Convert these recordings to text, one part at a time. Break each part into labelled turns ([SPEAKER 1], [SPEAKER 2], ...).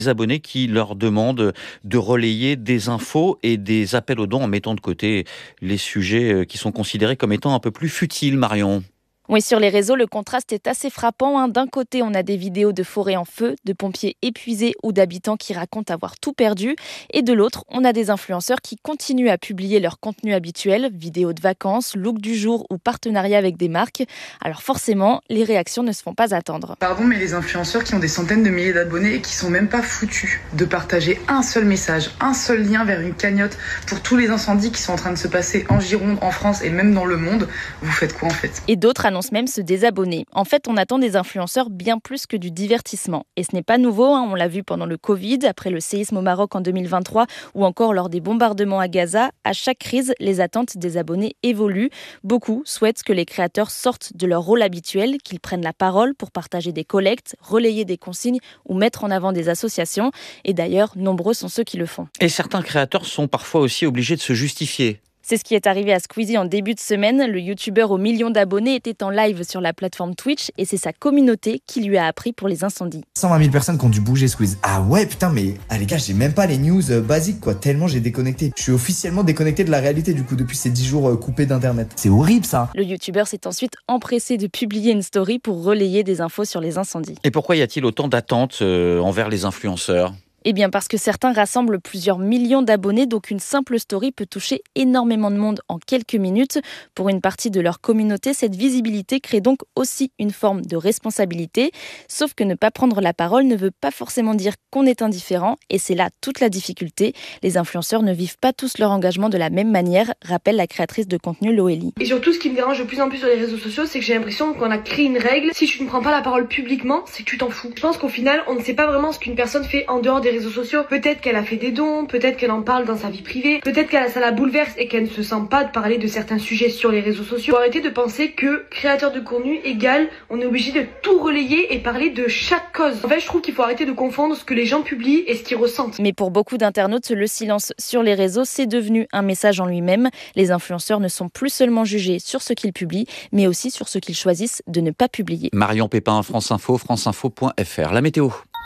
[SPEAKER 1] abonnés qui leur demandent de relayer des infos et des appels aux dons en mettant de côté les sujets qui sont considérés comme étant un peu plus futiles, Marion.
[SPEAKER 2] Oui, sur les réseaux, le contraste est assez frappant. D'un côté, on a des vidéos de forêts en feu, de pompiers épuisés ou d'habitants qui racontent avoir tout perdu. Et de l'autre, on a des influenceurs qui continuent à publier leur contenu habituel, vidéos de vacances, look du jour ou partenariats avec des marques. Alors forcément, les réactions ne se font pas attendre.
[SPEAKER 3] Pardon, mais les influenceurs qui ont des centaines de milliers d'abonnés et qui sont même pas foutus de partager un seul message, un seul lien vers une cagnotte pour tous les incendies qui sont en train de se passer en Gironde, en France et même dans le monde, vous faites quoi en fait ?
[SPEAKER 2] Et d'autres annoncent même se désabonner. En fait, on attend des influenceurs bien plus que du divertissement. Et ce n'est pas nouveau, on l'a vu pendant le Covid, après le séisme au Maroc en 2023 ou encore lors des bombardements à Gaza. À chaque crise, les attentes des abonnés évoluent. Beaucoup souhaitent que les créateurs sortent de leur rôle habituel, qu'ils prennent la parole pour partager des collectes, relayer des consignes ou mettre en avant des associations. Et d'ailleurs, nombreux sont ceux qui le font.
[SPEAKER 1] Et certains créateurs sont parfois aussi obligés de se justifier.
[SPEAKER 2] C'est ce qui est arrivé à Squeezie en début de semaine. Le youtubeur aux millions d'abonnés était en live sur la plateforme Twitch et c'est sa communauté qui lui a appris pour les incendies.
[SPEAKER 4] 120 000 personnes qui ont dû bouger Squeeze. Ah ouais, putain, mais les gars, j'ai même pas les news basiques, quoi, tellement j'ai déconnecté. Je suis officiellement déconnecté de la réalité, du coup, depuis ces 10 jours coupés d'internet. C'est horrible, ça.
[SPEAKER 2] Le youtubeur s'est ensuite empressé de publier une story pour relayer des infos sur les incendies.
[SPEAKER 1] Et pourquoi y a-t-il autant d'attentes envers les influenceurs ?
[SPEAKER 2] Eh bien parce que certains rassemblent plusieurs millions d'abonnés, donc une simple story peut toucher énormément de monde en quelques minutes. Pour une partie de leur communauté, cette visibilité crée donc aussi une forme de responsabilité. Sauf que ne pas prendre la parole ne veut pas forcément dire qu'on est indifférent, et c'est là toute la difficulté. Les influenceurs ne vivent pas tous leur engagement de la même manière, rappelle la créatrice de contenu Loélie.
[SPEAKER 5] Et surtout, ce qui me dérange de plus en plus sur les réseaux sociaux, c'est que j'ai l'impression qu'on a créé une règle. Si tu ne prends pas la parole publiquement, c'est que tu t'en fous. Je pense qu'au final, on ne sait pas vraiment ce qu'une personne fait en dehors des réseaux sociaux. Peut-être qu'elle a fait des dons, peut-être qu'elle en parle dans sa vie privée, peut-être ça la bouleverse et qu'elle ne se sent pas de parler de certains sujets sur les réseaux sociaux. Faut arrêter de penser que créateur de contenu égale on est obligé de tout relayer et parler de chaque cause. En fait, je trouve qu'il faut arrêter de confondre ce que les gens publient et ce qu'ils ressentent.
[SPEAKER 2] Mais pour beaucoup d'internautes, le silence sur les réseaux, c'est devenu un message en lui-même. Les influenceurs ne sont plus seulement jugés sur ce qu'ils publient, mais aussi sur ce qu'ils choisissent de ne pas publier.
[SPEAKER 1] Marion Pépin, France Info, franceinfo.fr. La météo.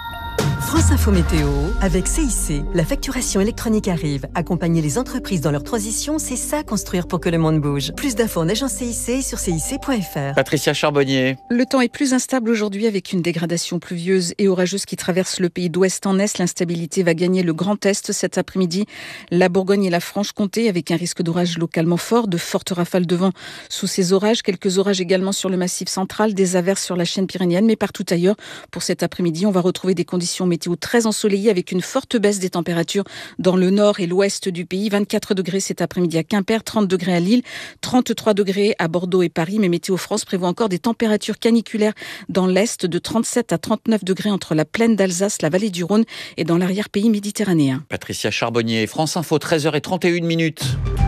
[SPEAKER 6] France Info Météo, avec CIC, la facturation électronique arrive. Accompagner les entreprises dans leur transition, c'est ça construire pour que le monde bouge. Plus d'infos en agence CIC sur cic.fr.
[SPEAKER 1] Patricia Charbonnier.
[SPEAKER 7] Le temps est plus instable aujourd'hui avec une dégradation pluvieuse et orageuse qui traverse le pays d'ouest en est. L'instabilité va gagner le Grand Est cet après-midi. La Bourgogne et la Franche-Comté avec un risque d'orage localement fort, de fortes rafales de vent sous ces orages. Quelques orages également sur le Massif central, des averses sur la chaîne pyrénéenne, mais partout ailleurs. Pour cet après-midi, on va retrouver des conditions météo très ensoleillées avec une forte baisse des températures dans le nord et l'ouest du pays. 24 degrés cet après-midi à Quimper, 30 degrés à Lille, 33 degrés à Bordeaux et Paris. Mais Météo France prévoit encore des températures caniculaires dans l'est de 37 à 39 degrés entre la plaine d'Alsace, la vallée du Rhône et dans l'arrière-pays méditerranéen.
[SPEAKER 1] Patricia Charbonnier, France Info, 13h31.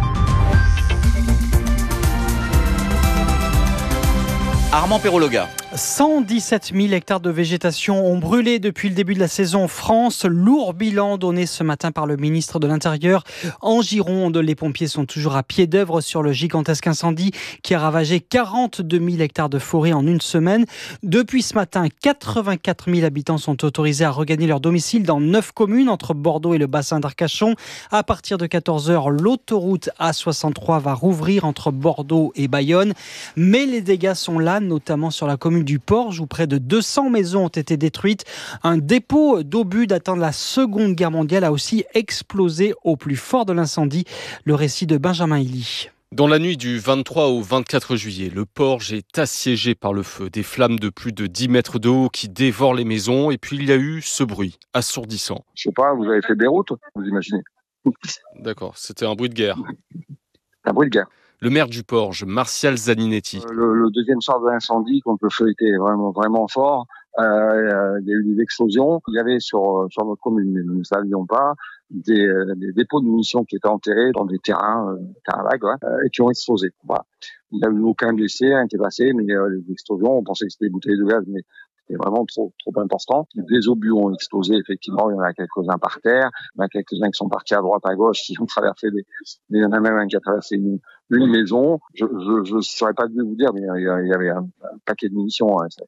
[SPEAKER 1] Armand Perrologa.
[SPEAKER 8] 117 000 hectares de végétation ont brûlé depuis le début de la saison en France. Lourd bilan donné ce matin par le ministre de l'Intérieur. En Gironde, les pompiers sont toujours à pied d'œuvre sur le gigantesque incendie qui a ravagé 42 000 hectares de forêt en une semaine. Depuis ce matin, 84 000 habitants sont autorisés à regagner leur domicile dans 9 communes entre Bordeaux et le bassin d'Arcachon. À partir de 14h, l'autoroute A63 va rouvrir entre Bordeaux et Bayonne. Mais les dégâts sont là, notamment sur la commune du Porge où près de 200 maisons ont été détruites. Un dépôt d'obus datant de la Seconde Guerre mondiale a aussi explosé au plus fort de l'incendie. Le récit de Benjamin Hilly.
[SPEAKER 9] Dans la nuit du 23 au 24 juillet, le Porge est assiégé par le feu. Des flammes de plus de 10 mètres de haut qui dévorent les maisons. Et puis il y a eu ce bruit assourdissant.
[SPEAKER 10] Je sais pas, vous avez fait Beyrouth, vous imaginez.
[SPEAKER 9] D'accord, c'était un bruit de guerre.
[SPEAKER 10] Un bruit de guerre.
[SPEAKER 9] Le maire du Porge, Martial Zaninetti.
[SPEAKER 10] Le deuxième soir de l'incendie, quand le feu était vraiment fort, il y a eu des explosions. Il y avait sur notre commune, mais nous ne savions pas, des dépôts de munitions qui étaient enterrés dans des terrains vagues, et qui ont explosé. Voilà. Il n'y a eu aucun blessé, rien qui est passé, mais les explosions, on pensait que c'était des bouteilles de gaz, mais c'était vraiment trop important. Des obus ont explosé, effectivement, il y en a quelques-uns par terre, il y en a quelques-uns qui sont partis à droite, à gauche, qui ont traversé il y en a même un qui a traversé une maison. Je saurais pas vous dire, mais il y avait un paquet de munitions,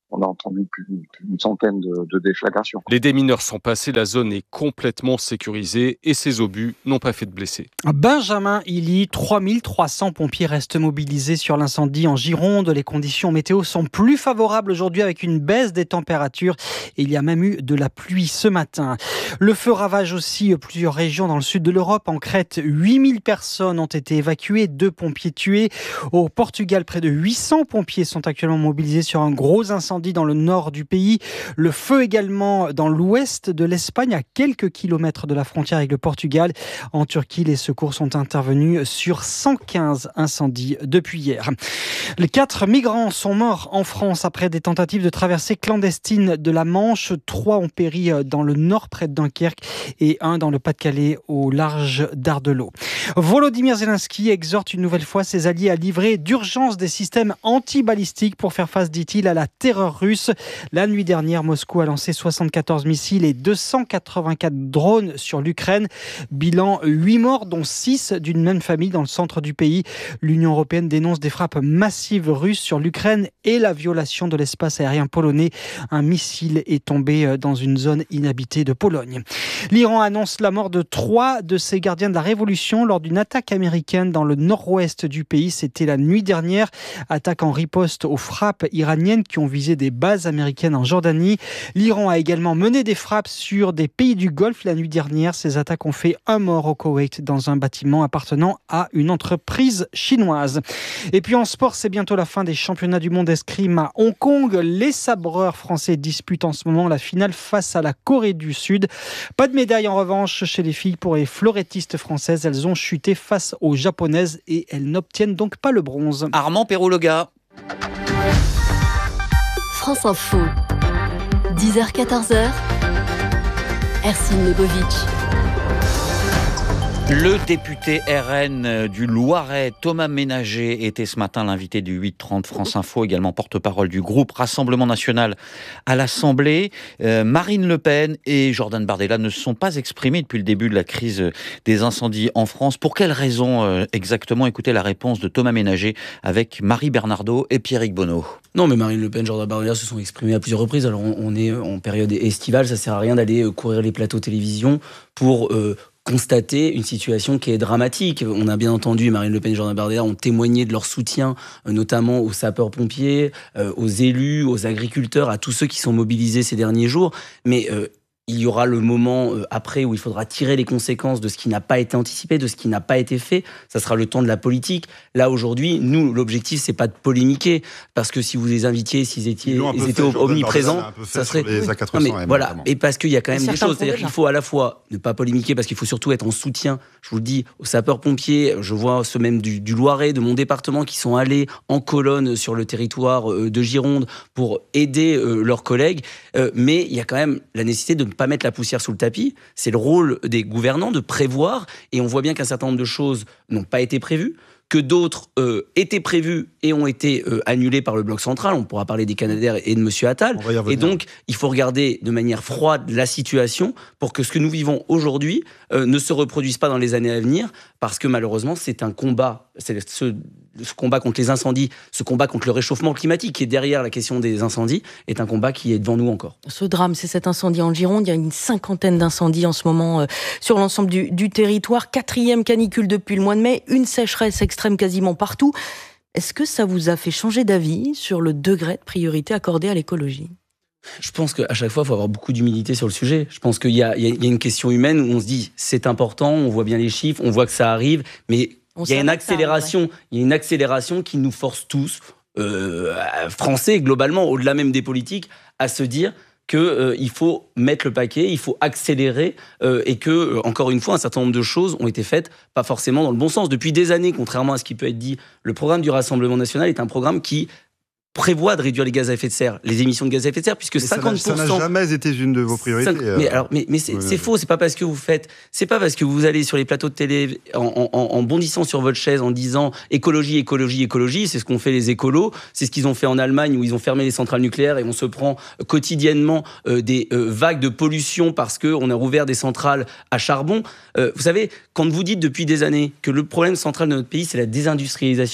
[SPEAKER 10] on a entendu plus d'une centaine de déflagrations.
[SPEAKER 9] Les démineurs sont passés, la zone est complètement sécurisée et ces obus n'ont pas fait de blessés.
[SPEAKER 8] Benjamin Illy, 3300 pompiers restent mobilisés sur l'incendie en Gironde. Les conditions météo sont plus favorables aujourd'hui avec une baisse des températures. Et il y a même eu de la pluie ce matin. Le feu ravage aussi plusieurs régions dans le sud de l'Europe. En Crète, 8000 personnes ont été évacuées, 2 pompiers tués. Au Portugal, près de 800 pompiers sont actuellement mobilisés sur un gros incendie dans le nord du pays. Le feu également dans l'ouest de l'Espagne, à quelques kilomètres de la frontière avec le Portugal. En Turquie, les secours sont intervenus sur 115 incendies depuis hier. Les 4 migrants sont morts en France après des tentatives de traversée clandestine de la Manche. 3 ont péri dans le nord près de Dunkerque et 1 dans le Pas-de-Calais au large d'Ardelot. Volodymyr Zelensky exhorte une nouvelle fois ses alliés à livrer d'urgence des systèmes anti-balistiques pour faire face, dit-il, à la terreur russe. La nuit dernière, Moscou a lancé 74 missiles et 284 drones sur l'Ukraine. Bilan 8 morts, dont 6 d'une même famille dans le centre du pays. L'Union européenne dénonce des frappes massives russes sur l'Ukraine et la violation de l'espace aérien polonais. Un missile est tombé dans une zone inhabitée de Pologne. L'Iran annonce la mort de 3 de ses gardiens de la révolution lors d'une attaque américaine dans le nord-ouest du pays. C'était la nuit dernière. Attaque en riposte aux frappes iraniennes qui ont visé des bases américaines en Jordanie. L'Iran a également mené des frappes sur des pays du Golfe la nuit dernière. Ces attaques ont fait 1 mort au Koweït dans un bâtiment appartenant à une entreprise chinoise. Et puis en sport, c'est bientôt la fin des championnats du monde d'escrime à Hong Kong. Les sabreurs français disputent en ce moment la finale face à la Corée du Sud. Pas de médaille en revanche chez les filles pour les florettistes françaises. Elles ont chuté face aux japonaises et elles n'obtiennent donc pas le bronze.
[SPEAKER 1] Armand Perrault-Loga.
[SPEAKER 11] France Info, 10h-14h, Ercine Lebovic.
[SPEAKER 1] Le député RN du Loiret, Thomas Ménager, était ce matin l'invité du 8h30 France Info, également porte-parole du groupe Rassemblement National à l'Assemblée. Marine Le Pen et Jordan Bardella ne se sont pas exprimés depuis le début de la crise des incendies en France. Pour quelles raisons exactement? Écoutez la réponse de Thomas Ménager avec Marie Bernardo et Pierrick Bonneau.
[SPEAKER 12] Non, mais Marine Le Pen et Jordan Bardella se sont exprimés à plusieurs reprises. Alors on est en période estivale, ça sert à rien d'aller courir les plateaux télévision pour constater une situation qui est dramatique. On a bien entendu, Marine Le Pen et Jordan Bardella ont témoigné de leur soutien, notamment aux sapeurs-pompiers, aux élus, aux agriculteurs, à tous ceux qui sont mobilisés ces derniers jours. Mais il y aura le moment après où il faudra tirer les conséquences de ce qui n'a pas été anticipé, de ce qui n'a pas été fait. Ça sera le temps de la politique. Là, aujourd'hui, nous, l'objectif, c'est pas de polémiquer, parce que si vous les invitiez, s'ils étaient omniprésents, ça serait... Non, mais voilà. Et parce qu'il y a quand même des choses. C'est-à-dire qu'il faut à la fois ne pas polémiquer, parce qu'il faut surtout être en soutien, je vous le dis, aux sapeurs-pompiers. Je vois ceux même du Loiret, de mon département, qui sont allés en colonne sur le territoire de Gironde pour aider leurs collègues. Mais il y a quand même la nécessité de ne pas mettre la poussière sous le tapis. C'est le rôle des gouvernants de prévoir, et on voit bien qu'un certain nombre de choses n'ont pas été prévues, que d'autres étaient prévues et ont été annulées par le bloc central. On pourra parler des Canadair et de M. Attal. Et donc, il faut regarder de manière froide la situation pour que ce que nous vivons aujourd'hui ne se reproduise pas dans les années à venir, parce que malheureusement, c'est un combat. C'est ce combat contre les incendies, ce combat contre le réchauffement climatique qui est derrière la question des incendies, est un combat qui est devant nous encore.
[SPEAKER 13] Ce drame, c'est cet incendie en Gironde. Il y a une 50aine d'incendies en ce moment sur l'ensemble du territoire. 4e canicule depuis le mois de mai, une sécheresse extrême quasiment partout. Est-ce que ça vous a fait changer d'avis sur le degré de priorité accordé à l'écologie ?
[SPEAKER 12] Je pense qu'à chaque fois, il faut avoir beaucoup d'humilité sur le sujet. Je pense qu'il y a une question humaine où on se dit c'est important, on voit bien les chiffres, on voit que ça arrive, mais il y a une accélération, il y a une accélération qui nous force tous, Français globalement, au-delà même des politiques, à se dire qu'il faut mettre le paquet, il faut accélérer et que, encore une fois, un certain nombre de choses ont été faites pas forcément dans le bon sens. Depuis des années, contrairement à ce qui peut être dit, le programme du Rassemblement National est un programme qui prévoit de réduire les gaz à effet de serre, les émissions de gaz à effet de serre, puisque 50%...
[SPEAKER 14] Ça n'a jamais été une de vos priorités.
[SPEAKER 12] Mais c'est faux, c'est pas parce que vous allez sur les plateaux de télé en bondissant sur votre chaise en disant écologie, écologie, écologie, c'est ce qu'ont fait les écolos, c'est ce qu'ils ont fait en Allemagne où ils ont fermé les centrales nucléaires et on se prend quotidiennement des vagues de pollution parce qu'on a rouvert des centrales à charbon. Vous savez, quand vous dites depuis des années que le problème central de notre pays, c'est la désindustrialisation,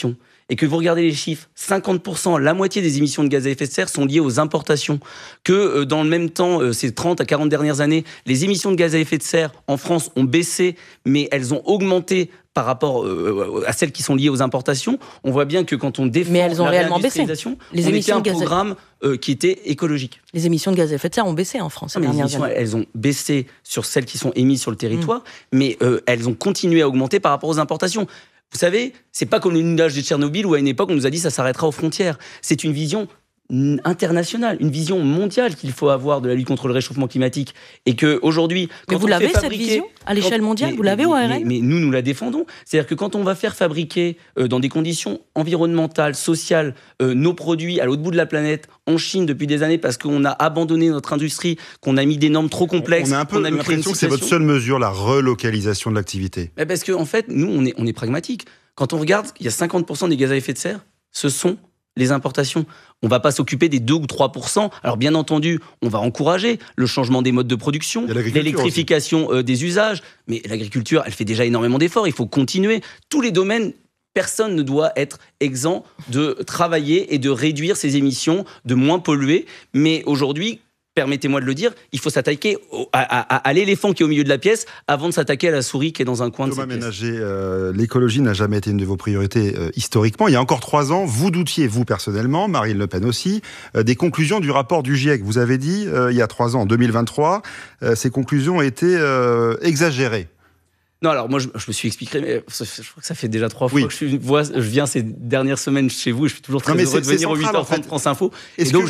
[SPEAKER 12] et que vous regardez les chiffres, 50%, la moitié des émissions de gaz à effet de serre sont liées aux importations, que dans le même temps, ces 30 à 40 dernières années, les émissions de gaz à effet de serre en France ont baissé, mais elles ont augmenté par rapport à celles qui sont liées aux importations. On voit bien que quand on défend
[SPEAKER 13] elles ont
[SPEAKER 12] la
[SPEAKER 13] réellement baissé.
[SPEAKER 12] Les émissions de programme qui était écologique.
[SPEAKER 13] Les émissions de gaz à effet de serre ont baissé en France ces dernières années.
[SPEAKER 12] Elles ont baissé sur celles qui sont émises sur le territoire, mais elles ont continué à augmenter par rapport aux importations. Vous savez, c'est pas comme l'inondage de Tchernobyl où à une époque on nous a dit ça s'arrêtera aux frontières. C'est une vision internationale, une vision mondiale qu'il faut avoir de la lutte contre le réchauffement climatique. Et qu'aujourd'hui...
[SPEAKER 13] Mais vous l'avez cette vision à l'échelle mondiale? Vous l'avez au ARN?
[SPEAKER 12] mais nous la défendons. C'est-à-dire que quand on va faire fabriquer dans des conditions environnementales, sociales, nos produits à l'autre bout de la planète, en Chine depuis des années, parce qu'on a abandonné notre industrie, qu'on a mis des normes trop complexes...
[SPEAKER 14] On a un peu l'impression que c'est votre seule mesure, la relocalisation de l'activité.
[SPEAKER 12] Parce qu'en fait, nous, on est pragmatique. Quand on regarde, il y a 50% des gaz à effet de serre, ce sont les importations. On ne va pas s'occuper des 2 ou 3%. Alors bien entendu, on va encourager le changement des modes de production, l'électrification des usages. Mais l'agriculture, elle fait déjà énormément d'efforts. Il faut continuer. Tous les domaines, personne ne doit être exempt de travailler et de réduire ses émissions, de moins polluer. Mais aujourd'hui, permettez-moi de le dire, il faut s'attaquer à l'éléphant qui est au milieu de la pièce avant de s'attaquer à la souris qui est dans un coin de cette pièce.
[SPEAKER 14] Thomas Ménager, l'écologie n'a jamais été une de vos priorités historiquement. Il y a encore 3 ans, vous doutiez, vous personnellement, Marine Le Pen aussi, des conclusions du rapport du GIEC. Vous avez dit, il y a 3 ans, en 2023, ces conclusions étaient exagérées.
[SPEAKER 12] Non, alors moi, je me suis expliqué, mais je crois que ça fait déjà 3 fois que je viens ces dernières semaines chez vous, et je suis toujours très heureux de venir au 8h30 de France Info. Et donc,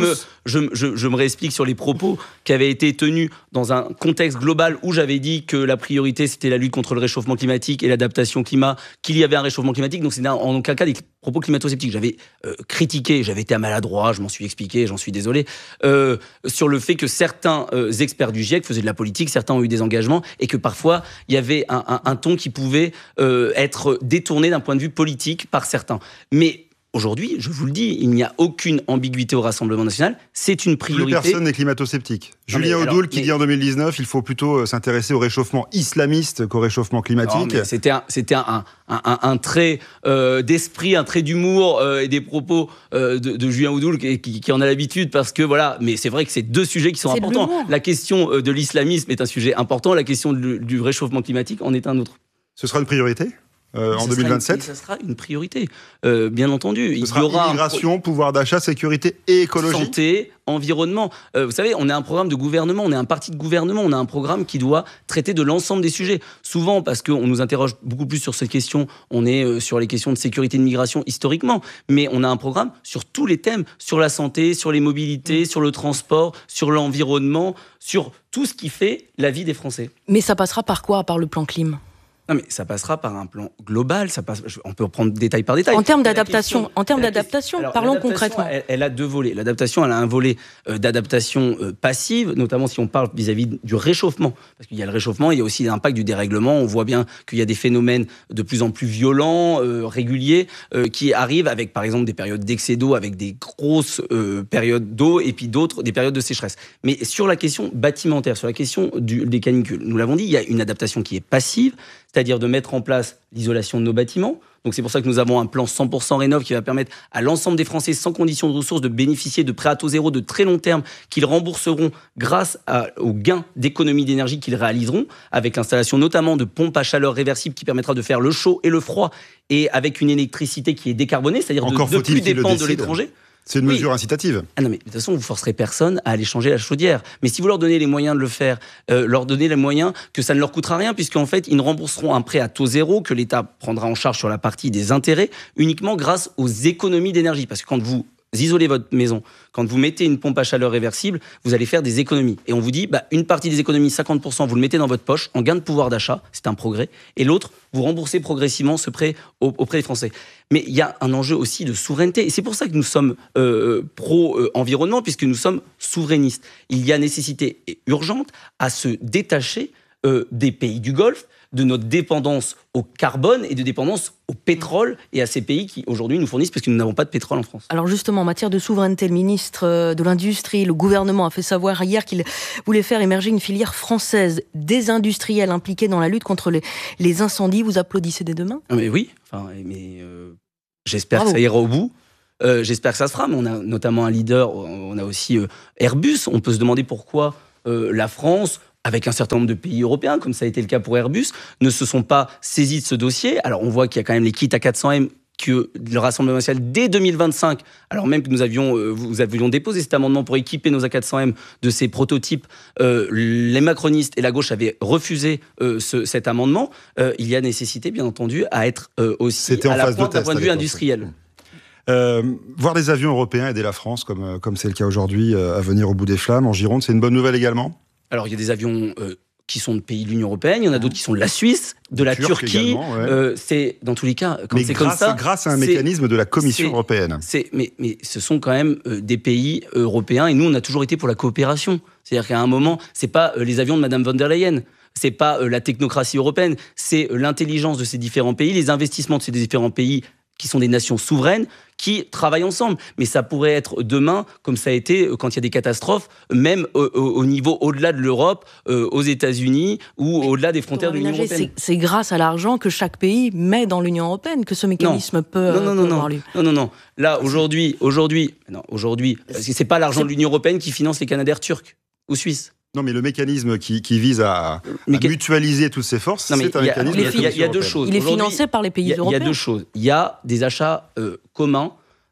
[SPEAKER 12] je me réexplique sur les propos qui avaient été tenus dans un contexte global où j'avais dit que la priorité, c'était la lutte contre le réchauffement climatique et l'adaptation climat, qu'il y avait un réchauffement climatique. Donc, c'est en aucun cas des propos climato-sceptiques. J'avais critiqué, j'avais été maladroit, je m'en suis expliqué, j'en suis désolé, sur le fait que certains experts du GIEC faisaient de la politique, certains ont eu des engagements, et que parfois, il y avait un ton qui pouvait être détourné d'un point de vue politique par certains. Mais aujourd'hui, je vous le dis, il n'y a aucune ambiguïté au Rassemblement national. C'est une priorité.
[SPEAKER 14] Plus personne n'est climato-sceptique. Julien Audoul qui dit en 2019 il faut plutôt s'intéresser au réchauffement islamiste qu'au réchauffement climatique.
[SPEAKER 12] Non, c'était un trait d'esprit, un trait d'humour et des propos de Julien Audoul qui en a l'habitude, parce que voilà. Mais c'est vrai que c'est 2 sujets qui sont importants. La question de l'islamisme est un sujet important. La question du réchauffement climatique en est un autre.
[SPEAKER 14] Ce sera une priorité en 2027.
[SPEAKER 12] Ça sera une priorité, bien entendu.
[SPEAKER 14] Ce sera immigration, pouvoir d'achat, sécurité et écologie.
[SPEAKER 12] Santé, environnement. Vous savez, on est un programme de gouvernement, on est un parti de gouvernement, on a un programme qui doit traiter de l'ensemble des sujets. Souvent, parce qu'on nous interroge beaucoup plus sur ces questions, on est sur les questions de sécurité et de migration historiquement, mais on a un programme sur tous les thèmes, sur la santé, sur les mobilités, sur le transport, sur l'environnement, sur tout ce qui fait la vie des Français.
[SPEAKER 13] Mais ça passera par quoi, par le plan clim ?
[SPEAKER 12] Non, mais ça passera par un plan global. On peut prendre détail par détail.
[SPEAKER 13] En termes d'adaptation, parlons concrètement.
[SPEAKER 12] Elle a 2 volets. L'adaptation, elle a un volet d'adaptation passive, notamment si on parle vis-à-vis du réchauffement. Parce qu'il y a le réchauffement, il y a aussi l'impact du dérèglement. On voit bien qu'il y a des phénomènes de plus en plus violents, réguliers, qui arrivent avec, par exemple, des périodes d'excès d'eau, avec des grosses périodes d'eau, et puis d'autres, des périodes de sécheresse. Mais sur la question bâtimentaire, sur la question des canicules, nous l'avons dit, il y a une adaptation qui est passive, c'est-à-dire de mettre en place l'isolation de nos bâtiments. Donc c'est pour ça que nous avons un plan 100% rénov qui va permettre à l'ensemble des Français sans condition de ressources de bénéficier de prêts à taux zéro de très long terme qu'ils rembourseront grâce aux gains d'économie d'énergie qu'ils réaliseront, avec l'installation notamment de pompes à chaleur réversibles qui permettra de faire le chaud et le froid, et avec une électricité qui est décarbonée, c'est-à-dire de ne plus dépendre de l'étranger.
[SPEAKER 14] C'est une mesure incitative.
[SPEAKER 12] Ah non, mais de toute façon, vous forcerez personne à aller changer la chaudière. Mais si vous leur donnez les moyens de le faire, leur donnez les moyens que ça ne leur coûtera rien, puisqu'en fait, ils ne rembourseront un prêt à taux zéro que l'État prendra en charge sur la partie des intérêts, uniquement grâce aux économies d'énergie. Parce que quand vous isolez votre maison, quand vous mettez une pompe à chaleur réversible, vous allez faire des économies. Et on vous dit, une partie des économies, 50%, vous le mettez dans votre poche, en gain de pouvoir d'achat, c'est un progrès. Et l'autre, vous remboursez progressivement ce prêt auprès des Français. Mais il y a un enjeu aussi de souveraineté. Et c'est pour ça que nous sommes pro-environnement, puisque nous sommes souverainistes. Il y a nécessité urgente à se détacher des pays du Golfe, de notre dépendance au carbone et de dépendance au pétrole, et à ces pays qui aujourd'hui nous fournissent, parce que nous n'avons pas de pétrole en France.
[SPEAKER 13] Alors justement, en matière de souveraineté, le ministre de l'Industrie, le gouvernement a fait savoir hier qu'il voulait faire émerger une filière française des industriels impliqués dans la lutte contre les incendies. Vous applaudissez des 2 mains ?
[SPEAKER 12] Mais oui, J'espère que ça ira au bout. J'espère que ça se fera, mais on a notamment un leader, on a aussi Airbus. On peut se demander pourquoi la France, avec un certain nombre de pays européens, comme ça a été le cas pour Airbus, ne se sont pas saisis de ce dossier. Alors on voit qu'il y a quand même les kits A400M, que le Rassemblement national, dès 2025, alors même que nous avions déposé cet amendement pour équiper nos A400M de ces prototypes, les macronistes et la gauche avaient refusé cet amendement. Il y a nécessité, bien entendu, à être aussi à la pointe d'un point de vue industriel.
[SPEAKER 14] Voir des avions européens aider la France, comme c'est le cas aujourd'hui, à venir au bout des flammes, en Gironde, c'est une bonne nouvelle également ?
[SPEAKER 12] Alors, il y a des avions qui sont de pays de l'Union européenne, il y en a d'autres qui sont de la Suisse, de la Turquie. C'est, dans tous les cas, quand c'est comme ça...
[SPEAKER 14] grâce à un mécanisme de la Commission européenne.
[SPEAKER 12] Mais ce sont quand même des pays européens, et nous, on a toujours été pour la coopération. C'est-à-dire qu'à un moment, c'est pas les avions de Madame von der Leyen, c'est pas la technocratie européenne, c'est l'intelligence de ces différents pays, les investissements de ces différents pays qui sont des nations souveraines, qui travaillent ensemble. Mais ça pourrait être demain, comme ça a été quand il y a des catastrophes, même au niveau au-delà de l'Europe, aux États-Unis ou au-delà des frontières de l'Union européenne.
[SPEAKER 13] C'est grâce à l'argent que chaque pays met dans l'Union européenne que ce mécanisme peut avoir lieu.
[SPEAKER 12] Non. Là, aujourd'hui, c'est pas l'argent de l'Union européenne qui finance les Canadair turcs ou suisses.
[SPEAKER 14] Non, mais le mécanisme qui vise à mutualiser toutes ces forces, c'est un mécanisme de la Commission européenne.
[SPEAKER 12] Il y a deux choses.
[SPEAKER 13] Il est financé par les pays européens.
[SPEAKER 12] Il y a deux choses. Il y a des achats communs,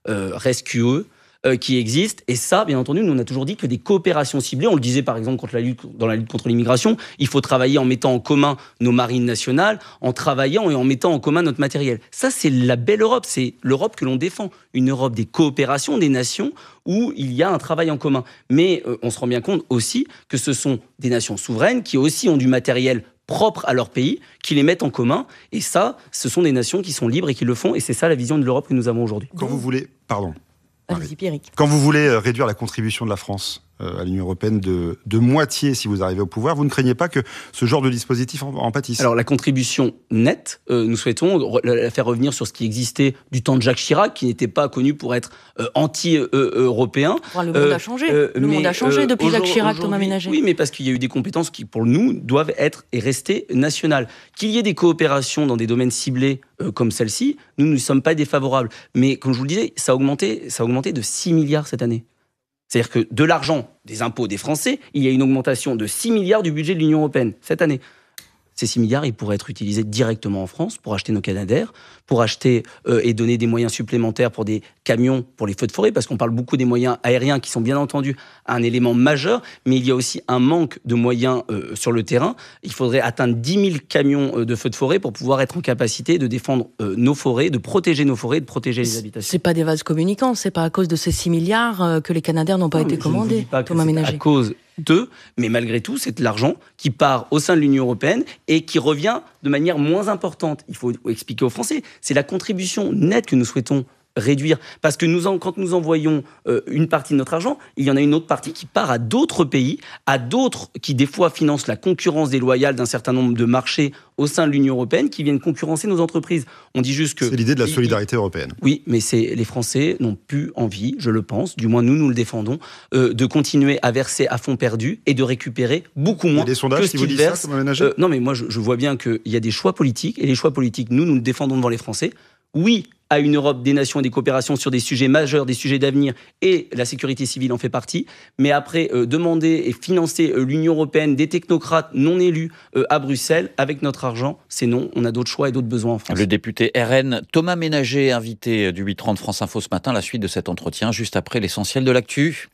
[SPEAKER 12] rescue, qui existent. Et ça, bien entendu, nous, on a toujours dit que des coopérations ciblées, on le disait par exemple dans la lutte contre l'immigration, il faut travailler en mettant en commun nos marines nationales, en travaillant et en mettant en commun notre matériel. Ça, c'est la belle Europe. C'est l'Europe que l'on défend. Une Europe des coopérations, des nations, où il y a un travail en commun. Mais on se rend bien compte aussi que ce sont des nations souveraines qui aussi ont du matériel propre à leur pays, qui les mettent en commun. Et ça, ce sont des nations qui sont libres et qui le font. Et c'est ça la vision de l'Europe que nous avons aujourd'hui.
[SPEAKER 14] Quand vous voulez... Pardon.
[SPEAKER 13] Allez-y, Pierrick.
[SPEAKER 14] Quand vous voulez réduire la contribution de la France à l'Union européenne de moitié si vous arrivez au pouvoir, vous ne craignez pas que ce genre de dispositif en pâtisse ?
[SPEAKER 12] Alors la contribution nette, nous souhaitons la faire revenir sur ce qui existait du temps de Jacques Chirac, qui n'était pas connu pour être anti-européen.
[SPEAKER 13] Le monde a changé. Le monde a changé depuis Jacques Chirac, Thomas Ménager.
[SPEAKER 12] Oui, mais parce qu'il y a eu des compétences qui, pour nous, doivent être et rester nationales. Qu'il y ait des coopérations dans des domaines ciblés comme celle-ci, nous ne sommes pas défavorables. Mais comme je vous le disais, ça a augmenté de 6 milliards cette année. C'est-à-dire que de l'argent des impôts des Français, il y a une augmentation de 6 milliards du budget de l'Union européenne cette année. Ces 6 milliards, ils pourraient être utilisés directement en France pour acheter nos Canadair, pour acheter et donner des moyens supplémentaires pour des camions pour les feux de forêt, parce qu'on parle beaucoup des moyens aériens qui sont bien entendu un élément majeur, mais il y a aussi un manque de moyens sur le terrain. Il faudrait atteindre 10 000 camions de feux de forêt pour pouvoir être en capacité de défendre nos forêts, de protéger nos forêts, de protéger les habitations.
[SPEAKER 13] C'est pas des vases communicants, c'est pas à cause de ces 6 milliards que les Canadair n'ont pas été commandés, Thomas Ménager.
[SPEAKER 12] À cause d'eux, mais malgré tout, c'est de l'argent qui part au sein de l'Union européenne et qui revient de manière moins importante. Il faut expliquer aux Français, c'est la contribution nette que nous souhaitons réduire. Parce que quand nous envoyons une partie de notre argent, il y en a une autre partie qui part à d'autres pays, à d'autres qui des fois financent la concurrence déloyale d'un certain nombre de marchés au sein de l'Union européenne qui viennent concurrencer nos entreprises. On dit juste que...
[SPEAKER 14] C'est l'idée de la solidarité européenne.
[SPEAKER 12] Oui, mais les Français n'ont plus envie, je le pense, du moins nous le défendons, de continuer à verser à fonds perdus et de récupérer beaucoup moins que ce qu'ils versent. Non, mais moi, je vois bien qu'il y a des choix politiques, et les choix politiques, nous le défendons devant les Français. Oui, à une Europe des nations et des coopérations sur des sujets majeurs, des sujets d'avenir, et la sécurité civile en fait partie. Mais après, demander et financer l'Union européenne, des technocrates non élus à Bruxelles, avec notre argent, c'est non. On a d'autres choix et d'autres besoins en France.
[SPEAKER 1] Le député RN Thomas Ménager, invité du 8h30 France Info ce matin. La suite de cet entretien, juste après l'essentiel de l'actu.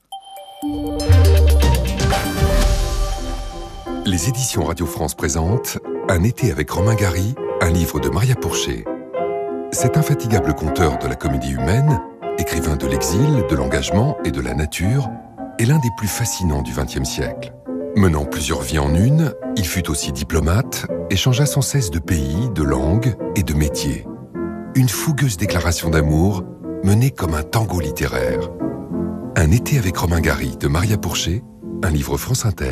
[SPEAKER 15] Les éditions Radio France présentent Un été avec Romain Gary, un livre de Maria Pourchet. Cet infatigable conteur de la comédie humaine, écrivain de l'exil, de l'engagement et de la nature, est l'un des plus fascinants du XXe siècle. Menant plusieurs vies en une, il fut aussi diplomate et changea sans cesse de pays, de langue et de métier. Une fougueuse déclaration d'amour menée comme un tango littéraire. Un été avec Romain Gary de Maria Pourchet, un livre France Inter.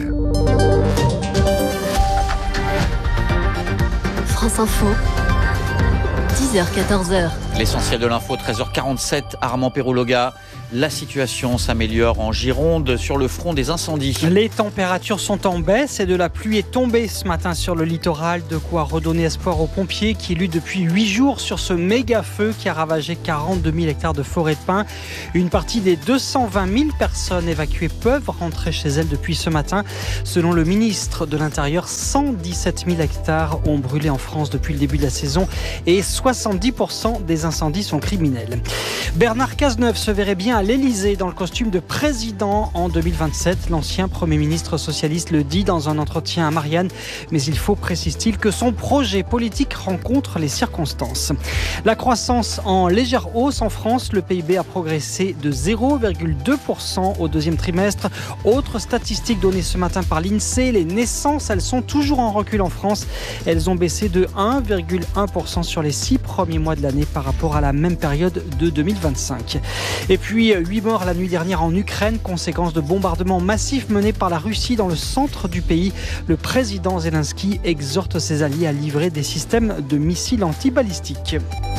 [SPEAKER 11] France Info. 10h-14h.
[SPEAKER 1] L'essentiel de l'info, 13h47, Armand Perrouloga. La situation s'améliore en Gironde sur le front des incendies.
[SPEAKER 8] Les températures sont en baisse et de la pluie est tombée ce matin sur le littoral. De quoi redonner espoir aux pompiers qui luttent depuis 8 jours sur ce méga feu qui a ravagé 42 000 hectares de forêt de pins. Une partie des 220 000 personnes évacuées peuvent rentrer chez elles depuis ce matin. Selon le ministre de l'Intérieur, 117 000 hectares ont brûlé en France depuis le début de la saison et 70% des incendies sont criminels. Bernard Cazeneuve se verrait bien à l'Élysée dans le costume de président en 2027. L'ancien Premier ministre socialiste le dit dans un entretien à Marianne. Mais il faut, précise-t-il, que son projet politique rencontre les circonstances. La croissance en légère hausse en France. Le PIB a progressé de 0,2% au deuxième trimestre. Autre statistique donnée ce matin par l'INSEE, les naissances, elles sont toujours en recul en France. Elles ont baissé de 1,1% sur les 6 premiers mois de l'année par rapport à la même période de 2025. Et puis 8 morts la nuit dernière en Ukraine, conséquence de bombardements massifs menés par la Russie dans le centre du pays. Le président Zelensky exhorte ses alliés à livrer des systèmes de missiles antibalistiques.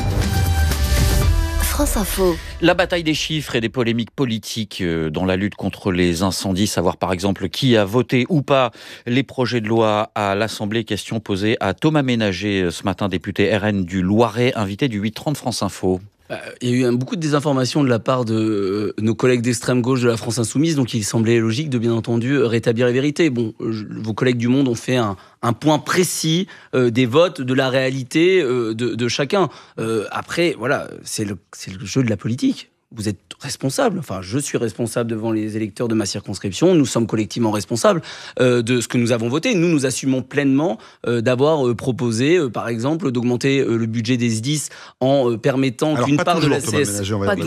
[SPEAKER 11] France Info.
[SPEAKER 1] La bataille des chiffres et des polémiques politiques dans la lutte contre les incendies, savoir par exemple qui a voté ou pas les projets de loi à l'Assemblée. Question posée à Thomas Ménager ce matin, député RN du Loiret, invité du 8h30 France Info.
[SPEAKER 12] Il y a eu beaucoup de désinformation de la part de nos collègues d'extrême gauche de la France Insoumise, donc il semblait logique de bien entendu rétablir les vérités. Bon, vos collègues du Monde ont fait un point précis des votes, de la réalité de chacun. Après, voilà, c'est le jeu de la politique. Vous êtes responsable, enfin je suis responsable devant les électeurs de ma circonscription, nous sommes collectivement responsables de ce que nous avons voté. Nous assumons pleinement d'avoir proposé, par exemple, d'augmenter le budget des SDIS en permettant qu'une part de la CS...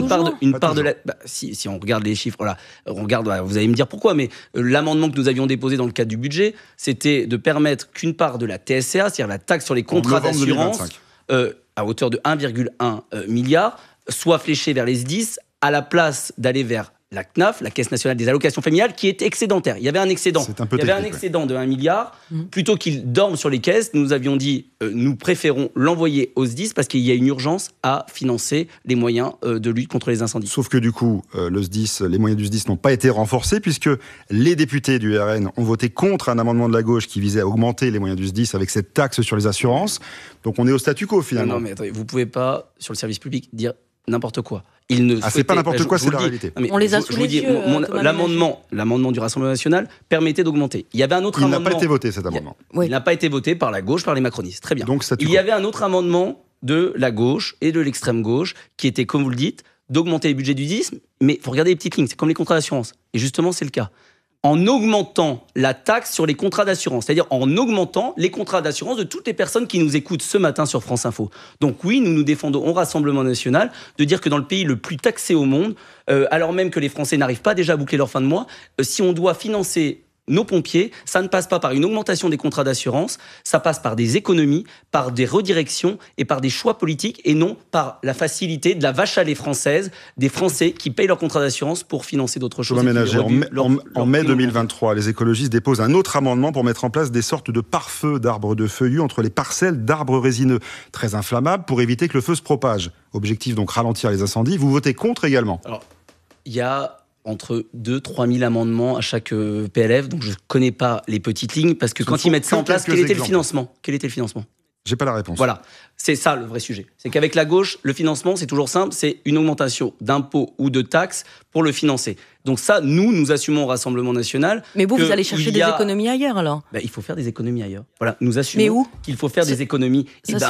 [SPEAKER 12] Si on regarde les chiffres, voilà, vous allez me dire pourquoi, mais l'amendement que nous avions déposé dans le cadre du budget, c'était de permettre qu'une part de la TSCA, c'est-à-dire la taxe sur les contrats d'assurance, à hauteur de 1,1 milliard, soit fléché vers les SDIS à la place d'aller vers la CNAF, la Caisse nationale des allocations familiales, qui est excédentaire. Il y avait un excédent. Excédent de 1 milliard. Plutôt qu'il dorme sur les caisses, nous avions dit nous préférons l'envoyer aux SDIS parce qu'il y a une urgence à financer les moyens de lutte contre les incendies.
[SPEAKER 14] Sauf que du coup, le SDIS, les moyens du SDIS n'ont pas été renforcés puisque les députés du RN ont voté contre un amendement de la gauche qui visait à augmenter les moyens du SDIS avec cette taxe sur les assurances. Donc on est au statu quo finalement.
[SPEAKER 12] Non mais attendez, vous pouvez pas, sur le service public, dire n'importe quoi.
[SPEAKER 14] C'est pas n'importe quoi, c'est la réalité.
[SPEAKER 12] On les a sous les yeux. L'amendement du Rassemblement national permettait d'augmenter. Il y avait un autre amendement.
[SPEAKER 14] Il n'a pas été voté, cet amendement.
[SPEAKER 12] Il n'a pas été voté par la gauche, par les macronistes. Très bien. Donc, il y avait un autre amendement de la gauche et de l'extrême gauche qui était, comme vous le dites, d'augmenter les budgets du SDIS. Mais il faut regarder les petites lignes. C'est comme les contrats d'assurance. Et justement, c'est le cas. En augmentant la taxe sur les contrats d'assurance, c'est-à-dire en augmentant les contrats d'assurance de toutes les personnes qui nous écoutent ce matin sur France Info. Donc oui, nous défendons au Rassemblement national de dire que dans le pays le plus taxé au monde, alors même que les Français n'arrivent pas déjà à boucler leur fin de mois, si on doit financer nos pompiers, ça ne passe pas par une augmentation des contrats d'assurance, ça passe par des économies, par des redirections et par des choix politiques et non par la facilité de la vache à lait française des Français qui payent leurs contrats d'assurance pour financer d'autres choses.
[SPEAKER 14] En mai 2023, les écologistes déposent un autre amendement pour mettre en place des sortes de pare-feux d'arbres de feuillus entre les parcelles d'arbres résineux, très inflammables pour éviter que le feu se propage. Objectif donc ralentir les incendies. Vous votez contre également.
[SPEAKER 12] Alors, il y a entre 2-3 000 amendements à chaque PLF, donc je ne connais pas les petites lignes, parce que quand ils mettent ça en place, quel était le financement ?
[SPEAKER 14] J'ai pas la réponse.
[SPEAKER 12] Voilà, c'est ça le vrai sujet. C'est qu'avec la gauche, le financement, c'est toujours simple, c'est une augmentation d'impôts ou de taxes pour le financer. Donc ça, nous assumons au Rassemblement national.
[SPEAKER 13] Mais vous allez chercher des économies ailleurs, alors ?
[SPEAKER 12] Il faut faire des économies ailleurs. Voilà, nous assumons qu'il faut faire des économies.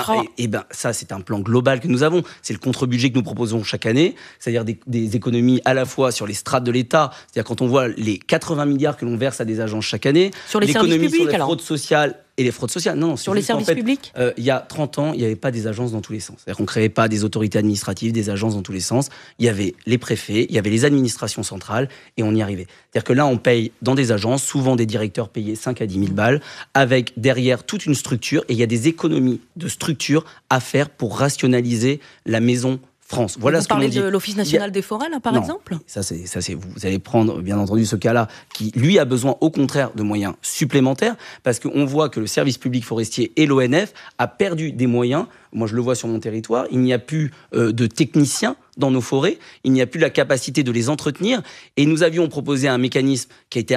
[SPEAKER 12] Ça, c'est un plan global que nous avons. C'est le contre-budget que nous proposons chaque année, c'est-à-dire des économies à la fois sur les strates de l'État, c'est-à-dire quand on voit les 80 milliards que l'on verse à des agences chaque année,
[SPEAKER 13] sur les services publics,
[SPEAKER 12] sur les fraudes sociales et les fraudes sociales. Non,
[SPEAKER 13] sur les services publics.
[SPEAKER 12] Il y a 30 ans, il n'y avait pas des agences dans tous les sens. C'est-à-dire qu'on ne créait pas des autorités administratives, des agences dans tous les sens. Il y avait les préfets, il y avait les administrations centrales et on y arrivait. C'est-à-dire que là, on paye dans des agences, souvent des directeurs payés 5 à 10 000 balles, avec derrière toute une structure et il y a des économies de structure à faire pour rationaliser la maison France. Voilà
[SPEAKER 13] vous
[SPEAKER 12] ce que l'on dit.
[SPEAKER 13] Vous parlez de l'Office national des forêts, là, par exemple ?
[SPEAKER 12] Ça, c'est, vous allez prendre, bien entendu, ce cas-là, qui, lui, a besoin, au contraire, de moyens supplémentaires, parce qu'on voit que le service public forestier et l'ONF a perdu des moyens. Moi, je le vois sur mon territoire. Il n'y a plus de techniciens dans nos forêts. Il n'y a plus la capacité de les entretenir. Et nous avions proposé un mécanisme qui a été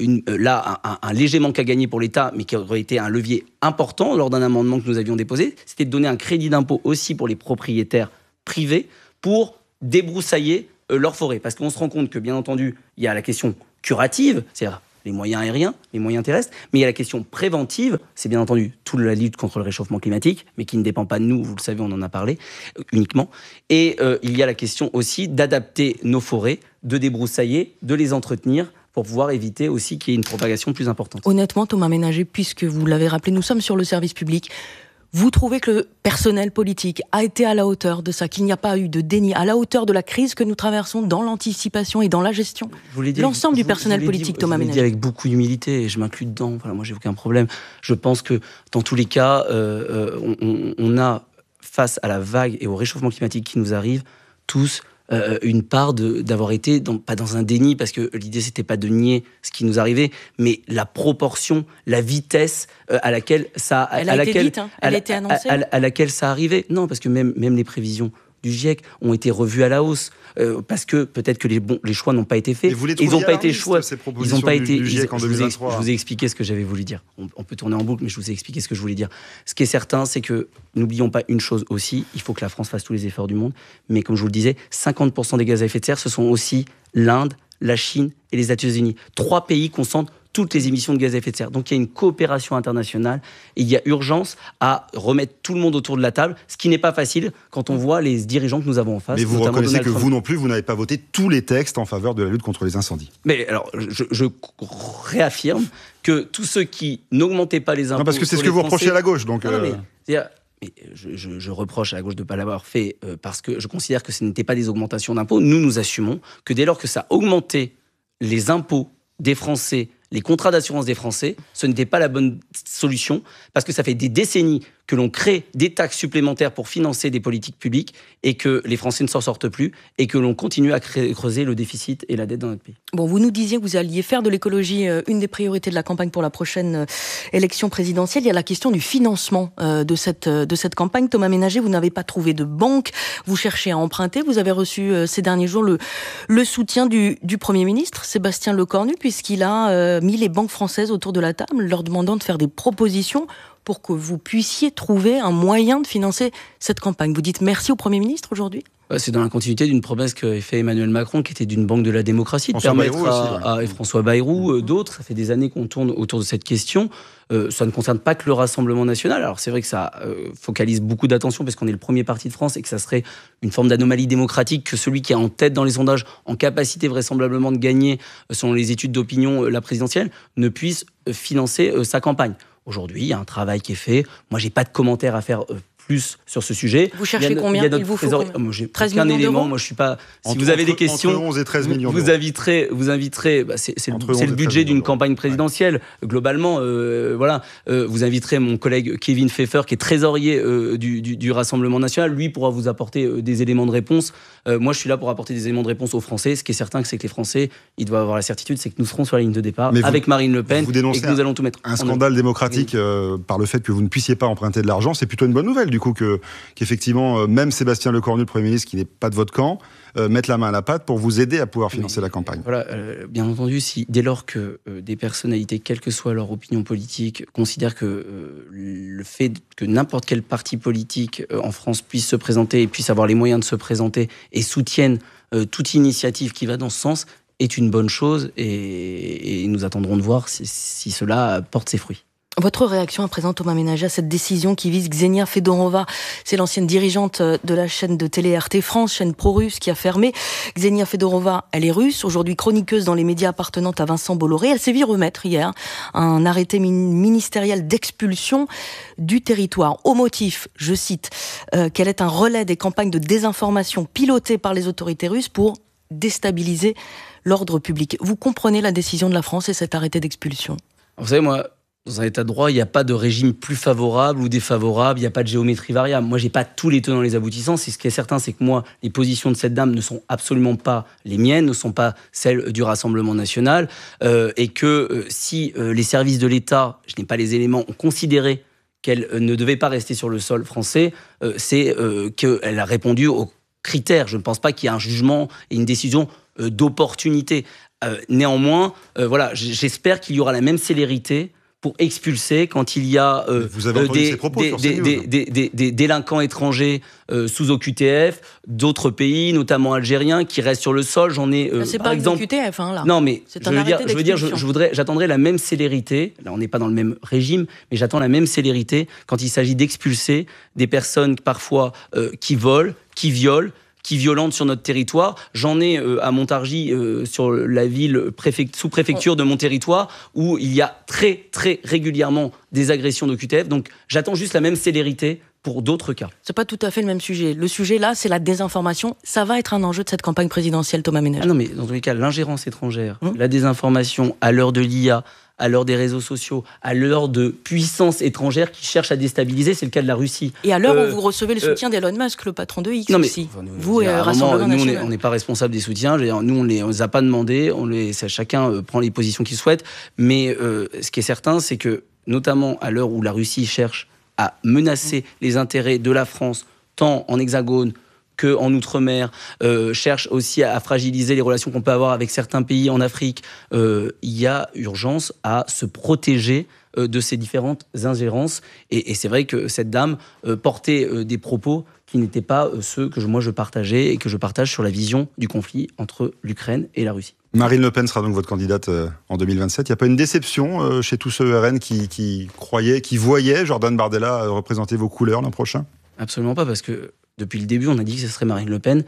[SPEAKER 12] un léger manque à gagner pour l'État, mais qui aurait été un levier important lors d'un amendement que nous avions déposé. C'était de donner un crédit d'impôt aussi pour les propriétaires privés pour débroussailler leur forêt. Parce qu'on se rend compte que, bien entendu, il y a la question curative, c'est-à-dire les moyens aériens, les moyens terrestres, mais il y a la question préventive, c'est bien entendu toute la lutte contre le réchauffement climatique, mais qui ne dépend pas de nous, vous le savez, on en a parlé uniquement. Et il y a la question aussi d'adapter nos forêts, de débroussailler, de les entretenir, pour pouvoir éviter aussi qu'il y ait une propagation plus importante.
[SPEAKER 13] Honnêtement, Thomas Ménager, puisque vous l'avez rappelé, nous sommes sur le service public. Vous trouvez que le personnel politique a été à la hauteur de ça, qu'il n'y a pas eu de déni, à la hauteur de la crise que nous traversons dans l'anticipation et dans la gestion ? L'ensemble du personnel politique, Thomas Ménager.
[SPEAKER 12] Je vous l'ai dit avec beaucoup d'humilité, et je m'inclus dedans. Voilà, moi, j'ai aucun problème. Je pense que, dans tous les cas, on a, face à la vague et au réchauffement climatique qui nous arrive, tous une part d'avoir été, pas dans un déni, parce que l'idée, c'était pas de nier ce qui nous arrivait, mais la proportion, la vitesse à laquelle ça...
[SPEAKER 13] Elle a été dite, elle a été annoncée.
[SPEAKER 12] À laquelle ça arrivait. Non, parce que même les prévisions du GIEC ont été revues à la hausse, parce que peut-être que les choix n'ont pas été faits.
[SPEAKER 14] Ils n'ont pas été choix. Ils n'ont pas été. Du GIEC en 2023.
[SPEAKER 12] Je vous ai expliqué ce que j'avais voulu dire. On peut tourner en boucle, mais je vous ai expliqué ce que je voulais dire. Ce qui est certain, c'est que n'oublions pas une chose aussi. Il faut que la France fasse tous les efforts du monde. Mais comme je vous le disais, 50% des gaz à effet de serre, ce sont aussi l'Inde, la Chine et les États-Unis. 3 pays concentrent toutes les émissions de gaz à effet de serre. Donc il y a une coopération internationale et il y a urgence à remettre tout le monde autour de la table, ce qui n'est pas facile quand on voit les dirigeants que nous avons en face.
[SPEAKER 14] Mais vous reconnaissez que vous non plus, vous n'avez pas voté tous les textes en faveur de la lutte contre les incendies.
[SPEAKER 12] Mais alors, je réaffirme que tous ceux qui n'augmentaient pas les impôts...
[SPEAKER 14] Non, parce que c'est ce que vous reprochez à la gauche. Donc
[SPEAKER 12] je reproche à la gauche de ne pas l'avoir fait parce que je considère que ce n'était pas des augmentations d'impôts. Nous assumons que dès lors que ça augmentait les impôts des Français, les contrats d'assurance des Français, ce n'était pas la bonne solution, parce que ça fait des décennies que l'on crée des taxes supplémentaires pour financer des politiques publiques et que les Français ne s'en sortent plus et que l'on continue à creuser le déficit et la dette dans notre pays.
[SPEAKER 13] Bon, vous nous disiez que vous alliez faire de l'écologie une des priorités de la campagne pour la prochaine élection présidentielle. Il y a la question du financement de cette campagne. Thomas Ménager, vous n'avez pas trouvé de banque, vous cherchez à emprunter. Vous avez reçu ces derniers jours le soutien du Premier ministre, Sébastien Lecornu, puisqu'il a mis les banques françaises autour de la table, leur demandant de faire des propositions pour que vous puissiez trouver un moyen de financer cette campagne. Vous dites merci au Premier ministre aujourd'hui ?
[SPEAKER 12] C'est dans la continuité d'une promesse qu'avait fait Emmanuel Macron, qui était d'une banque de la démocratie, de permettre à François Bayrou, d'autres, ça fait des années qu'on tourne autour de cette question. Ça ne concerne pas que le Rassemblement national. Alors c'est vrai que ça focalise beaucoup d'attention parce qu'on est le premier parti de France et que ça serait une forme d'anomalie démocratique que celui qui est en tête dans les sondages, en capacité vraisemblablement de gagner, selon les études d'opinion, la présidentielle, ne puisse financer sa campagne. Aujourd'hui, il y a un travail qui est fait. Moi, j'ai pas de commentaires à faire plus sur ce sujet.
[SPEAKER 13] Vous cherchez combien ? Il vous faut combien ?
[SPEAKER 12] Moi, j'ai
[SPEAKER 13] 13
[SPEAKER 12] aucun
[SPEAKER 13] millions
[SPEAKER 12] élément.
[SPEAKER 13] d'euros ?
[SPEAKER 12] Moi, je suis pas. Si vous avez des questions,
[SPEAKER 14] entre 11 et 13 millions
[SPEAKER 12] vous inviterez. C'est le budget d'une campagne présidentielle. Ouais. Globalement, voilà. Vous inviterez mon collègue Kevin Pfeffer, qui est trésorier du Rassemblement national. Lui pourra vous apporter des éléments de réponse. Moi, je suis là pour apporter des éléments de réponse aux Français. Ce qui est certain, c'est que les Français, ils doivent avoir la certitude, c'est que nous serons sur la ligne de départ avec Marine Le Pen et que nous allons tout mettre.
[SPEAKER 14] Un scandale démocratique par le fait que vous ne puissiez pas emprunter de l'argent, c'est plutôt une bonne nouvelle, du coup, qu'effectivement, même Sébastien Lecornu, le Premier ministre, qui n'est pas de votre camp, mette la main à la pâte pour vous aider à pouvoir financer la campagne.
[SPEAKER 12] Voilà, bien entendu, dès lors que des personnalités, quelle que soit leur opinion politique, considèrent que le fait que n'importe quel parti politique en France puisse se présenter et puisse avoir les moyens de se présenter et soutiennent toute initiative qui va dans ce sens, est une bonne chose et nous attendrons de voir si cela porte ses fruits.
[SPEAKER 13] Votre réaction à présent, Thomas Ménager, à cette décision qui vise Ksenia Fedorova, c'est l'ancienne dirigeante de la chaîne de télé RT France, chaîne pro-russe qui a fermé. Ksenia Fedorova, elle est russe, aujourd'hui chroniqueuse dans les médias appartenant à Vincent Bolloré. Elle s'est vue remettre hier un arrêté ministériel d'expulsion du territoire. Au motif, je cite, qu'elle est un relais des campagnes de désinformation pilotées par les autorités russes pour déstabiliser l'ordre public. Vous comprenez la décision de la France et cet arrêté d'expulsion ?
[SPEAKER 12] Vous savez, moi, Dans un état de droit, il n'y a pas de régime plus favorable ou défavorable, il n'y a pas de géométrie variable. Moi, je n'ai pas tous les tenants et les aboutissants. Ce qui est certain, c'est que moi, les positions de cette dame ne sont absolument pas les miennes, ne sont pas celles du Rassemblement national, et que si les services de l'État, je n'ai pas les éléments, ont considéré qu'elle ne devait pas rester sur le sol français, c'est qu'elle a répondu aux critères. Je ne pense pas qu'il y ait un jugement et une décision d'opportunité. Néanmoins, voilà, j'espère qu'il y aura la même célérité pour expulser quand il y a des délinquants étrangers sous OQTF, d'autres pays, notamment algériens, qui restent sur le sol. J'en ai
[SPEAKER 13] c'est
[SPEAKER 12] par
[SPEAKER 13] pas
[SPEAKER 12] exemple.
[SPEAKER 13] OQTF, là.
[SPEAKER 12] Non, mais j'attendrai la même célérité. Là, on n'est pas dans le même régime, mais j'attends la même célérité quand il s'agit d'expulser des personnes parfois qui volent, qui violent, qui violentent sur notre territoire. J'en ai à Montargis, sur la ville sous-préfecture de mon territoire, où il y a très, très régulièrement des agressions d'OQTF. Donc, j'attends juste la même célérité pour d'autres cas.
[SPEAKER 13] C'est pas tout à fait le même sujet. Le sujet, là, c'est la désinformation. Ça va être un enjeu de cette campagne présidentielle, Thomas Ménager.
[SPEAKER 12] Non, mais dans tous les cas, l'ingérence étrangère, la désinformation à l'heure de l'IA, à l'heure des réseaux sociaux, à l'heure de puissances étrangères qui cherchent à déstabiliser, c'est le cas de la Russie.
[SPEAKER 13] Et à l'heure où vous recevez le soutien d'Elon Musk, le patron de X aussi. Vous et Rassemblement National.
[SPEAKER 12] On n'est pas responsable des soutiens. Nous, on les a pas demandés. Chacun prend les positions qu'il souhaite. Mais ce qui est certain, c'est que, notamment à l'heure où la Russie cherche à menacer les intérêts de la France, tant en Hexagone qu'en Outre-mer, cherche aussi à fragiliser les relations qu'on peut avoir avec certains pays en Afrique, il y a urgence à se protéger de ces différentes ingérences. Et c'est vrai que cette dame portait des propos qui n'étaient pas ceux que je partageais et que je partage sur la vision du conflit entre l'Ukraine et la Russie.
[SPEAKER 14] Marine Le Pen sera donc votre candidate en 2027. Il n'y a pas une déception chez tous ceux RN qui croyaient, qui voyaient Jordan Bardella représenter vos couleurs l'an prochain ?
[SPEAKER 12] Absolument pas, parce que depuis le début, on a dit que ce serait Marine Le Pen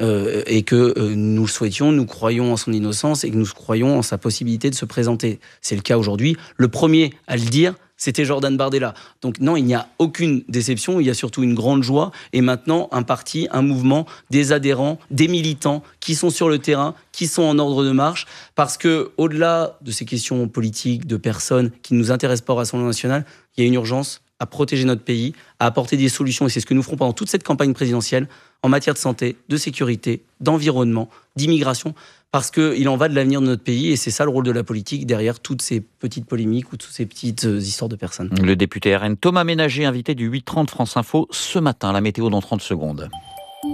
[SPEAKER 12] et que nous le souhaitions, nous croyons en son innocence et que nous croyons en sa possibilité de se présenter. C'est le cas aujourd'hui. Le premier à le dire, c'était Jordan Bardella. Donc non, il n'y a aucune déception, il y a surtout une grande joie. Et maintenant, un parti, un mouvement, des adhérents, des militants qui sont sur le terrain, qui sont en ordre de marche. Parce que, au-delà de ces questions politiques, de personnes qui ne nous intéressent pas au Rassemblement national, il y a une urgence à protéger notre pays, à apporter des solutions. Et c'est ce que nous ferons pendant toute cette campagne présidentielle en matière de santé, de sécurité, d'environnement, d'immigration, parce qu'il en va de l'avenir de notre pays. Et c'est ça le rôle de la politique derrière toutes ces petites polémiques ou toutes ces petites histoires de personnes.
[SPEAKER 1] Le député RN Thomas Ménager, invité du 8h30 France Info ce matin. La météo dans 30 secondes.
[SPEAKER 16] Du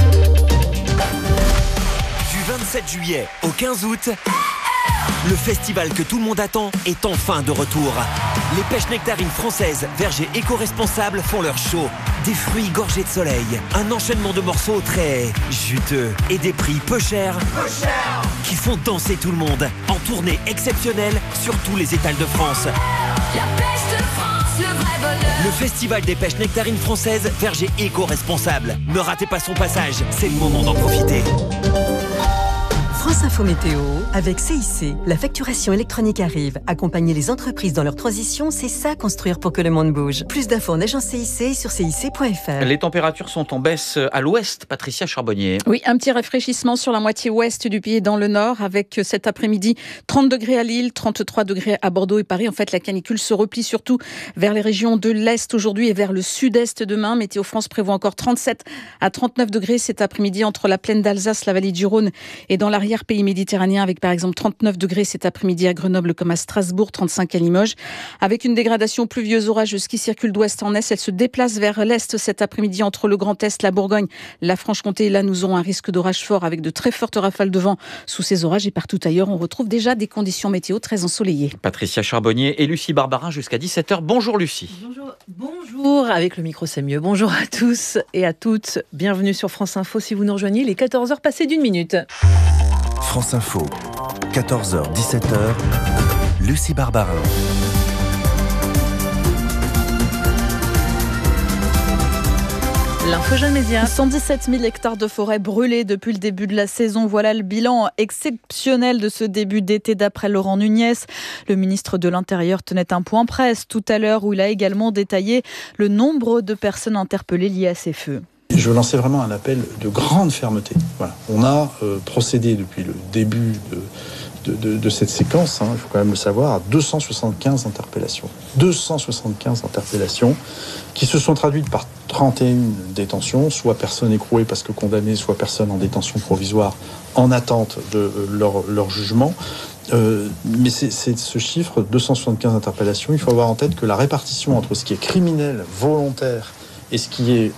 [SPEAKER 16] 27 juillet au 15 août, le festival que tout le monde attend est enfin de retour. Les pêches nectarines françaises, vergers éco-responsables font leur show. Des fruits gorgés de soleil, un enchaînement de morceaux très juteux et des prix peu chers qui font danser tout le monde en tournée exceptionnelle sur tous les étals de France.
[SPEAKER 17] La pêche de France, le vrai bonheur.
[SPEAKER 16] Le festival des pêches nectarines françaises, vergers éco-responsables. Ne ratez pas son passage, c'est le moment d'en profiter.
[SPEAKER 6] France Info Météo, avec CIC, la facturation électronique arrive. Accompagner les entreprises dans leur transition, c'est ça construire pour que le monde bouge. Plus d'infos en agence CIC sur cic.fr.
[SPEAKER 1] Les températures sont en baisse à l'ouest, Patricia Charbonnier.
[SPEAKER 7] Oui, un petit rafraîchissement sur la moitié ouest du pays et dans le nord, avec cet après-midi 30 degrés à Lille, 33 degrés à Bordeaux et Paris. En fait, la canicule se replie surtout vers les régions de l'est aujourd'hui et vers le sud-est demain. Météo France prévoit encore 37 à 39 degrés cet après-midi entre la plaine d'Alsace, la vallée du Rhône et dans l'arrière pays méditerranéen, avec par exemple 39 degrés cet après-midi à Grenoble comme à Strasbourg, 35 à Limoges. Avec une dégradation pluvieuse orageuse qui circule d'ouest en est, elle se déplace vers l'est cet après-midi entre le Grand Est, la Bourgogne, la Franche-Comté. Là, nous aurons un risque d'orage fort avec de très fortes rafales de vent sous ces orages. Et partout ailleurs, on retrouve déjà des conditions météo très ensoleillées.
[SPEAKER 1] Patricia Charbonnier et Lucie Barbarin jusqu'à 17h. Bonjour Lucie.
[SPEAKER 18] Bonjour, avec le micro c'est mieux. Bonjour à tous et à toutes. Bienvenue sur France Info si vous nous rejoignez. Les 14h passées d'1 minute.
[SPEAKER 16] France Info, 14h, 17h, Lucie Barbarin.
[SPEAKER 18] L'info Jeune Média.
[SPEAKER 19] 117 000 hectares de forêt brûlés depuis le début de la saison. Voilà le bilan exceptionnel de ce début d'été d'après Laurent Nunez. Le ministre de l'Intérieur tenait un point presse tout à l'heure où il a également détaillé le nombre de personnes interpellées liées à ces feux.
[SPEAKER 20] Je veux lancer vraiment un appel de grande fermeté. Voilà. On a procédé depuis le début de cette séquence, il faut quand même le savoir, 275 interpellations. 275 interpellations qui se sont traduites par 31 détentions, soit personnes écrouées parce que condamnées, soit personnes en détention provisoire en attente de leur jugement. Mais c'est ce chiffre, 275 interpellations, il faut avoir en tête que la répartition entre ce qui est criminel, volontaire, et ce qui est,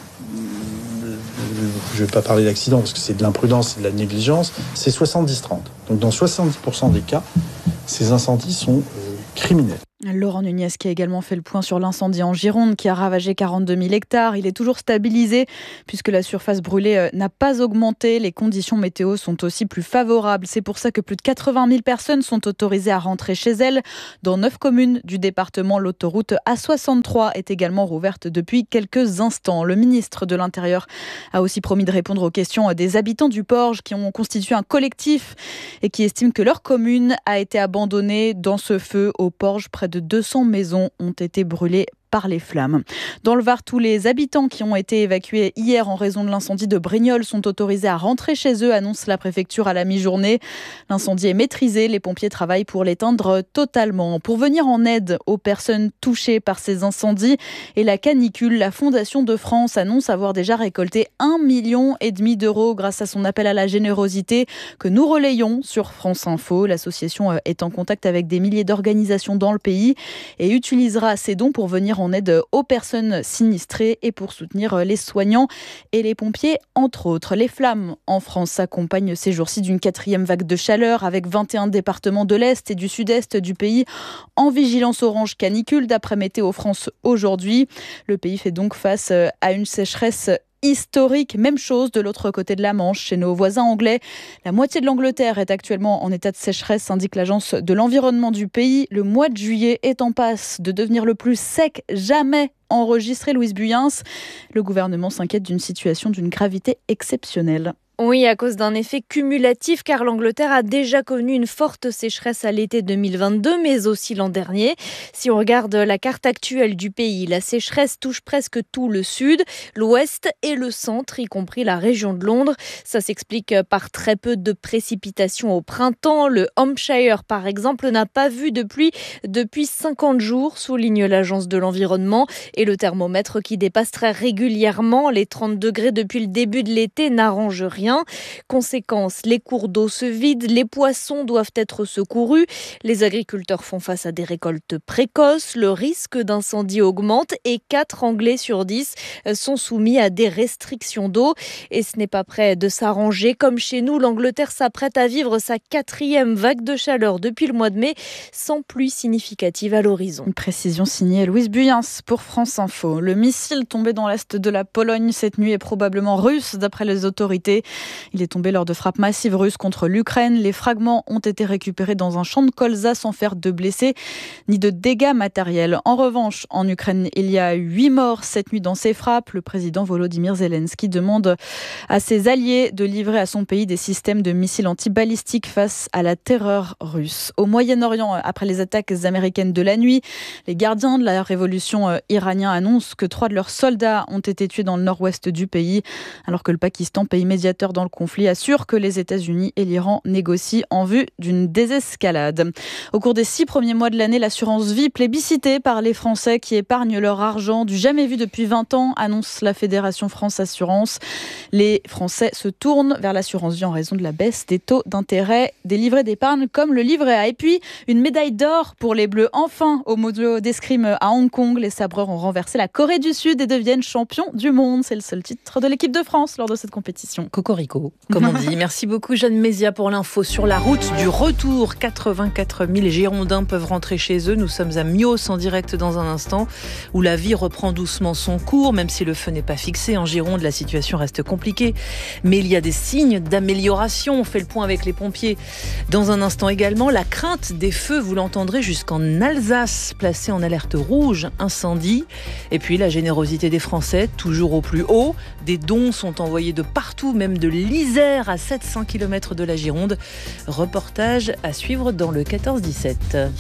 [SPEAKER 20] je ne vais pas parler d'accident parce que c'est de l'imprudence et de la négligence, c'est 70-30. Donc dans 70% des cas, ces incendies sont criminels.
[SPEAKER 19] Laurent Nunez qui a également fait le point sur l'incendie en Gironde qui a ravagé 42 000 hectares. Il est toujours stabilisé puisque la surface brûlée n'a pas augmenté. Les conditions météo sont aussi plus favorables. C'est pour ça que plus de 80 000 personnes sont autorisées à rentrer chez elles. Dans 9 communes du département, l'autoroute A63 est également rouverte depuis quelques instants. Le ministre de l'Intérieur a aussi promis de répondre aux questions des habitants du Porge qui ont constitué un collectif et qui estiment que leur commune a été abandonnée dans ce feu au Porge. Près de 200 maisons ont été brûlées par les flammes. Dans le Var, tous les habitants qui ont été évacués hier en raison de l'incendie de Brignoles sont autorisés à rentrer chez eux, annonce la préfecture à la mi-journée. L'incendie est maîtrisé, les pompiers travaillent pour l'éteindre totalement. Pour venir en aide aux personnes touchées par ces incendies et la canicule, la Fondation de France annonce avoir déjà récolté 1,5 million d'euros grâce à son appel à la générosité que nous relayons sur France Info. L'association est en contact avec des milliers d'organisations dans le pays et utilisera ces dons pour venir en aide aux personnes sinistrées et pour soutenir les soignants et les pompiers, entre autres. Les flammes en France s'accompagnent ces jours-ci d'une 4e vague de chaleur avec 21 départements de l'Est et du Sud-Est du pays en vigilance orange canicule d'après Météo France aujourd'hui. Le pays fait donc face à une sécheresse historique. Même chose de l'autre côté de la Manche, chez nos voisins anglais. La moitié de l'Angleterre est actuellement en état de sécheresse, indique l'agence de l'environnement du pays. Le mois de juillet est en passe de devenir le plus sec jamais enregistré. Louise Buyens, le gouvernement s'inquiète d'une situation d'une gravité exceptionnelle.
[SPEAKER 2] Oui, à cause d'un effet cumulatif, car l'Angleterre a déjà connu une forte sécheresse à l'été 2022, mais aussi l'an dernier. Si on regarde la carte actuelle du pays, la sécheresse touche presque tout le sud, l'ouest et le centre, y compris la région de Londres. Ça s'explique par très peu de précipitations au printemps. Le Hampshire, par exemple, n'a pas vu de pluie depuis 50 jours, souligne l'agence de l'environnement. Et le thermomètre qui dépasse très régulièrement les 30 degrés depuis le début de l'été n'arrange rien. Conséquence, les cours d'eau se vident, les poissons doivent être secourus, les agriculteurs font face à des récoltes précoces, le risque d'incendie augmente et 4 Anglais sur 10 sont soumis à des restrictions d'eau. Et ce n'est pas près de s'arranger. Comme chez nous, l'Angleterre s'apprête à vivre sa 4e vague de chaleur depuis le mois de mai, sans pluie significative à l'horizon.
[SPEAKER 19] Une précision signée Louise Buyens pour France Info. Le missile tombé dans l'est de la Pologne cette nuit est probablement russe, d'après les autorités. Il est tombé lors de frappes massives russes contre l'Ukraine. Les fragments ont été récupérés dans un champ de colza sans faire de blessés ni de dégâts matériels. En revanche, en Ukraine, il y a 8 morts cette nuit dans ces frappes. Le président Volodymyr Zelensky demande à ses alliés de livrer à son pays des systèmes de missiles antibalistiques face à la terreur russe. Au Moyen-Orient, après les attaques américaines de la nuit, les gardiens de la révolution iranienne annoncent que 3 de leurs soldats ont été tués dans le nord-ouest du pays, alors que le Pakistan, pays médiateur dans le conflit, assure que les États-Unis et l'Iran négocient en vue d'une désescalade. Au cours des 6 premiers mois de l'année, l'assurance vie plébiscitée par les Français qui épargnent leur argent du jamais vu depuis 20 ans, annonce la Fédération France Assurance. Les Français se tournent vers l'assurance vie en raison de la baisse des taux d'intérêt des livrets d'épargne comme le livret A. Et puis, une médaille d'or pour les Bleus. Enfin, au Mojo d'escrime à Hong Kong, les sabreurs ont renversé la Corée du Sud et deviennent champions du monde. C'est le seul titre de l'équipe de France lors de cette compétition.
[SPEAKER 18] Cocorico, comme on dit. Merci beaucoup Jeanne Mézia pour l'info sur la route du retour. 84 000 Girondins peuvent rentrer chez eux. Nous sommes à Mios en direct dans un instant où la vie reprend doucement son cours, même si le feu n'est pas fixé. En Gironde, la situation reste compliquée, mais il y a des signes d'amélioration. On fait le point avec les pompiers. Dans un instant également, la crainte des feux, vous l'entendrez, jusqu'en Alsace, placée en alerte rouge, incendie. Et puis la générosité des Français, toujours au plus haut. Des dons sont envoyés de partout, même de l'Isère à 700 km de la Gironde. Reportage à suivre dans le 14-17.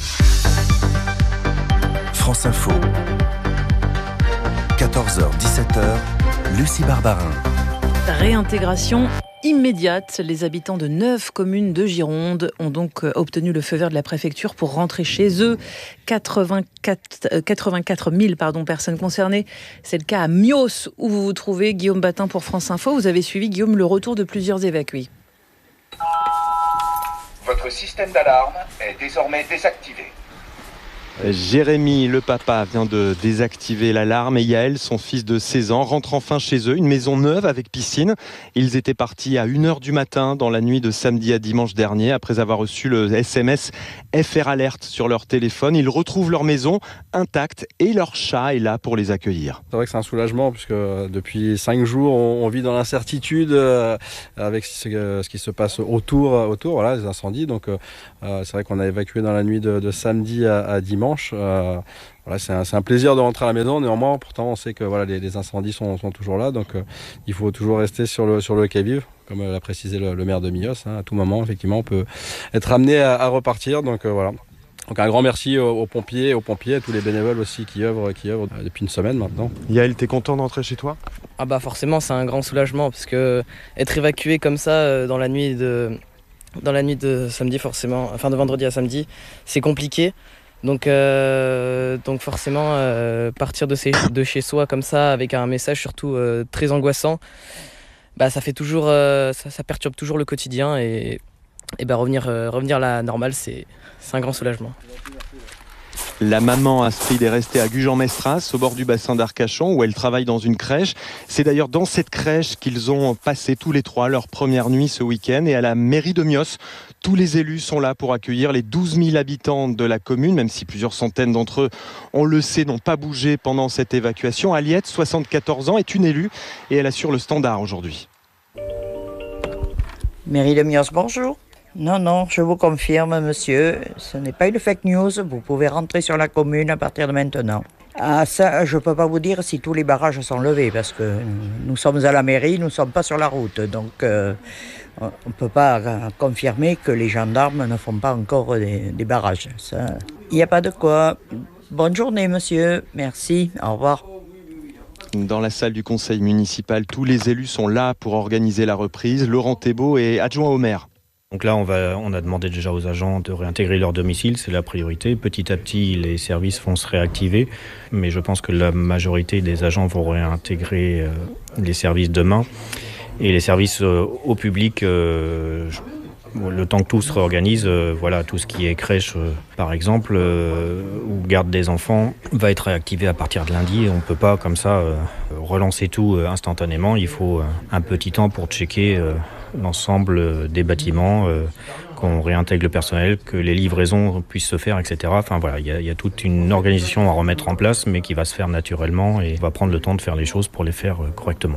[SPEAKER 16] France Info. 14h, 17h, Lucie Barbarin.
[SPEAKER 18] Réintégration immédiate. Les habitants de 9 communes de Gironde ont donc obtenu le feu vert de la préfecture pour rentrer chez eux. 84 000 personnes concernées. C'est le cas à Mios où vous vous trouvez. Guillaume Batin pour France Info. Vous avez suivi, Guillaume, le retour de plusieurs évacués.
[SPEAKER 21] Votre système d'alarme est désormais désactivé.
[SPEAKER 22] Jérémy, le papa, vient de désactiver l'alarme et Yaël, son fils de 16 ans, rentre enfin chez eux, une maison neuve avec piscine. Ils étaient partis à 1h du matin dans la nuit de samedi à dimanche dernier après avoir reçu le SMS FR Alert sur leur téléphone. Ils retrouvent leur maison intacte et leur chat est là pour les accueillir.
[SPEAKER 23] C'est vrai que c'est un soulagement puisque depuis 5 jours on vit dans l'incertitude avec ce qui se passe autour voilà, les incendies. Donc c'est vrai qu'on a évacué dans la nuit de samedi à dimanche. Voilà, c'est un plaisir de rentrer à la maison. Néanmoins, pourtant, on sait que voilà, les incendies sont toujours là. Donc, il faut toujours rester sur le qui-vive, comme l'a précisé le maire de Mios. À tout moment, effectivement, on peut être amené à repartir. Donc, voilà. Donc, un grand merci aux pompiers, à tous les bénévoles aussi qui œuvrent depuis une semaine maintenant.
[SPEAKER 22] Yaël, t'es content d'entrer chez toi ?
[SPEAKER 24] Ah bah forcément, c'est un grand soulagement parce que être évacué comme ça dans la nuit de samedi, forcément, enfin de vendredi à samedi, c'est compliqué. Donc forcément, partir de chez soi comme ça, avec un message surtout très angoissant, bah, ça fait toujours, ça perturbe toujours le quotidien et revenir à la normale, c'est un grand soulagement.
[SPEAKER 22] La maman Astrid est restée à Gujan-Mestras, au bord du bassin d'Arcachon, où elle travaille dans une crèche. C'est d'ailleurs dans cette crèche qu'ils ont passé tous les 3 leur première nuit ce week-end. Et à la mairie de Mios, tous les élus sont là pour accueillir les 12 000 habitants de la commune, même si plusieurs centaines d'entre eux, on le sait, n'ont pas bougé pendant cette évacuation. Aliette, 74 ans, est une élue et elle assure le standard aujourd'hui.
[SPEAKER 25] Mairie de Mios, bonjour. Non, je vous confirme, monsieur, ce n'est pas une fake news. Vous pouvez rentrer sur la commune à partir de maintenant. Ah, ça, je ne peux pas vous dire si tous les barrages sont levés, parce que nous sommes à la mairie, nous ne sommes pas sur la route. Donc, on ne peut pas confirmer que les gendarmes ne font pas encore des barrages. Il n'y a pas de quoi. Bonne journée, monsieur. Merci. Au revoir.
[SPEAKER 22] Dans la salle du conseil municipal, tous les élus sont là pour organiser la reprise. Laurent Thébault est adjoint au maire.
[SPEAKER 26] Donc là, on a demandé déjà aux agents de réintégrer leur domicile, c'est la priorité. Petit à petit, les services vont se réactiver, mais je pense que la majorité des agents vont réintégrer les services demain. Et les services au public, le temps que tout se réorganise, voilà, tout ce qui est crèche, par exemple, ou garde des enfants, va être réactivé à partir de lundi. On ne peut pas, comme ça, relancer tout instantanément. Il faut un petit temps pour checker l'ensemble des bâtiments, qu'on réintègre le personnel, que les livraisons puissent se faire, etc. Enfin voilà, il y a toute une organisation à remettre en place, mais qui va se faire naturellement et on va prendre le temps de faire les choses pour les faire correctement.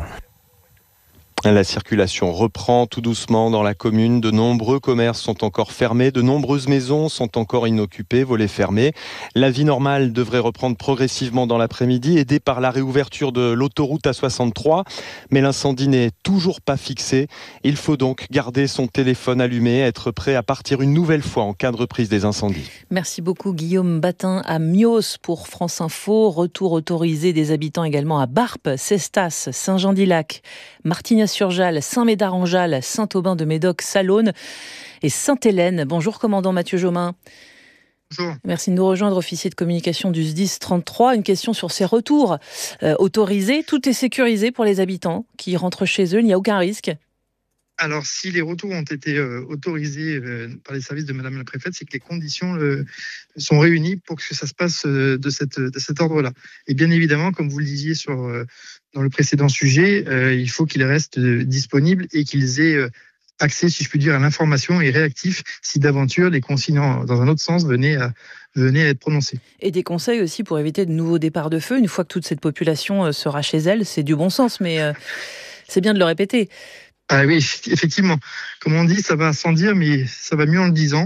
[SPEAKER 22] La circulation reprend tout doucement dans la commune. De nombreux commerces sont encore fermés. De nombreuses maisons sont encore inoccupées, volets fermés. La vie normale devrait reprendre progressivement dans l'après-midi, aidée par la réouverture de l'autoroute A63. Mais l'incendie n'est toujours pas fixé. Il faut donc garder son téléphone allumé, être prêt à partir une nouvelle fois en cas de reprise des incendies.
[SPEAKER 18] Merci beaucoup Guillaume Batin à Mios pour France Info. Retour autorisé des habitants également à Barpes, Cestas, Saint-Jean-d'Ilac, Martignas-sur-Jalles, Saint-Médard-en-Jalles, Saint-Aubin-de-Médoc, Salonne et Sainte-Hélène. Bonjour commandant Mathieu Jomain.
[SPEAKER 27] Bonjour.
[SPEAKER 18] Merci de nous rejoindre, officier de communication du SDIS 33. Une question sur ces retours autorisés. Tout est sécurisé pour les habitants qui rentrent chez eux, il n'y a aucun risque?
[SPEAKER 27] Alors, si les retours ont été autorisés par les services de Madame la Préfète, c'est que les conditions sont réunies pour que ça se passe de cet ordre-là. Et bien évidemment, comme vous le disiez dans le précédent sujet, il faut qu'ils restent disponibles et qu'ils aient accès, si je puis dire, à l'information et réactifs si d'aventure les consignes dans un autre sens venaient à être prononcées.
[SPEAKER 18] Et des conseils aussi pour éviter de nouveaux départs de feu une fois que toute cette population sera chez elle. C'est du bon sens, mais c'est bien de le répéter.
[SPEAKER 27] Ah oui, effectivement. Comme on dit, ça va sans dire, mais ça va mieux en le disant.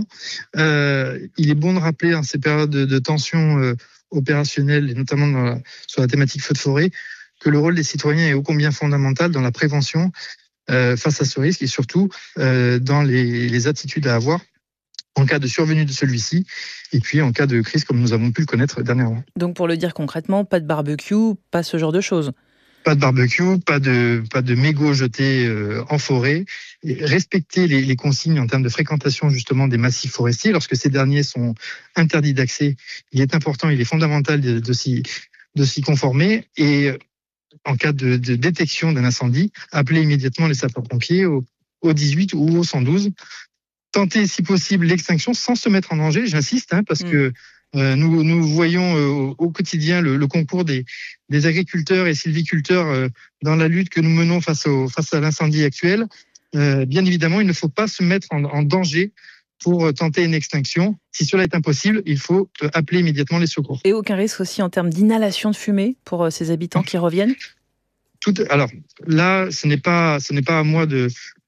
[SPEAKER 27] Il est bon de rappeler en ces périodes de tension opérationnelle, et notamment sur la thématique feu de forêt, que le rôle des citoyens est ô combien fondamental dans la prévention face à ce risque et surtout dans les attitudes à avoir en cas de survenue de celui-ci et puis en cas de crise comme nous avons pu le connaître dernièrement.
[SPEAKER 18] Donc pour le dire concrètement, pas de barbecue, pas ce genre de choses.
[SPEAKER 27] Pas de barbecue, pas de mégots jetés en forêt. Et respecter les consignes en termes de fréquentation justement des massifs forestiers. Lorsque ces derniers sont interdits d'accès, il est fondamental de s'y conformer. Et en cas de détection d'un incendie, appeler immédiatement les sapeurs-pompiers au 18 ou au 112. Tenter si possible l'extinction sans se mettre en danger, j'insiste, parce que nous voyons au quotidien le concours des agriculteurs et sylviculteurs dans la lutte que nous menons face à l'incendie actuel. Bien évidemment, il ne faut pas se mettre en danger pour tenter une extinction. Si cela est impossible, il faut appeler immédiatement les secours.
[SPEAKER 18] Et aucun risque aussi en termes d'inhalation de fumée pour ces habitants qui reviennent ?
[SPEAKER 27] Alors là, ce n'est pas à moi de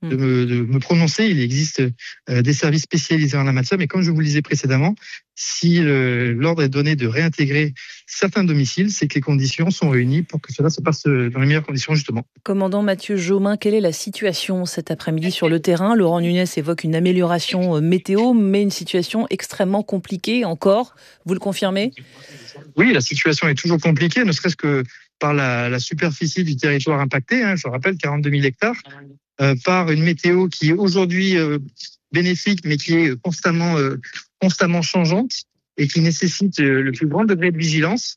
[SPEAKER 27] me prononcer. Il existe des services spécialisés en la matière, mais comme je vous le disais précédemment, si l'ordre est donné de réintégrer certains domiciles, c'est que les conditions sont réunies pour que cela se passe dans les meilleures conditions, justement.
[SPEAKER 18] Commandant Mathieu Jaumin, quelle est la situation cet après-midi sur le terrain ? Laurent Nunez évoque une amélioration météo, mais une situation extrêmement compliquée encore. Vous le confirmez ?
[SPEAKER 27] Oui, la situation est toujours compliquée, ne serait-ce que par la superficie du territoire impacté, je rappelle 42 000 hectares, par une météo qui est aujourd'hui bénéfique, mais qui est constamment changeante et qui nécessite le plus grand degré de vigilance.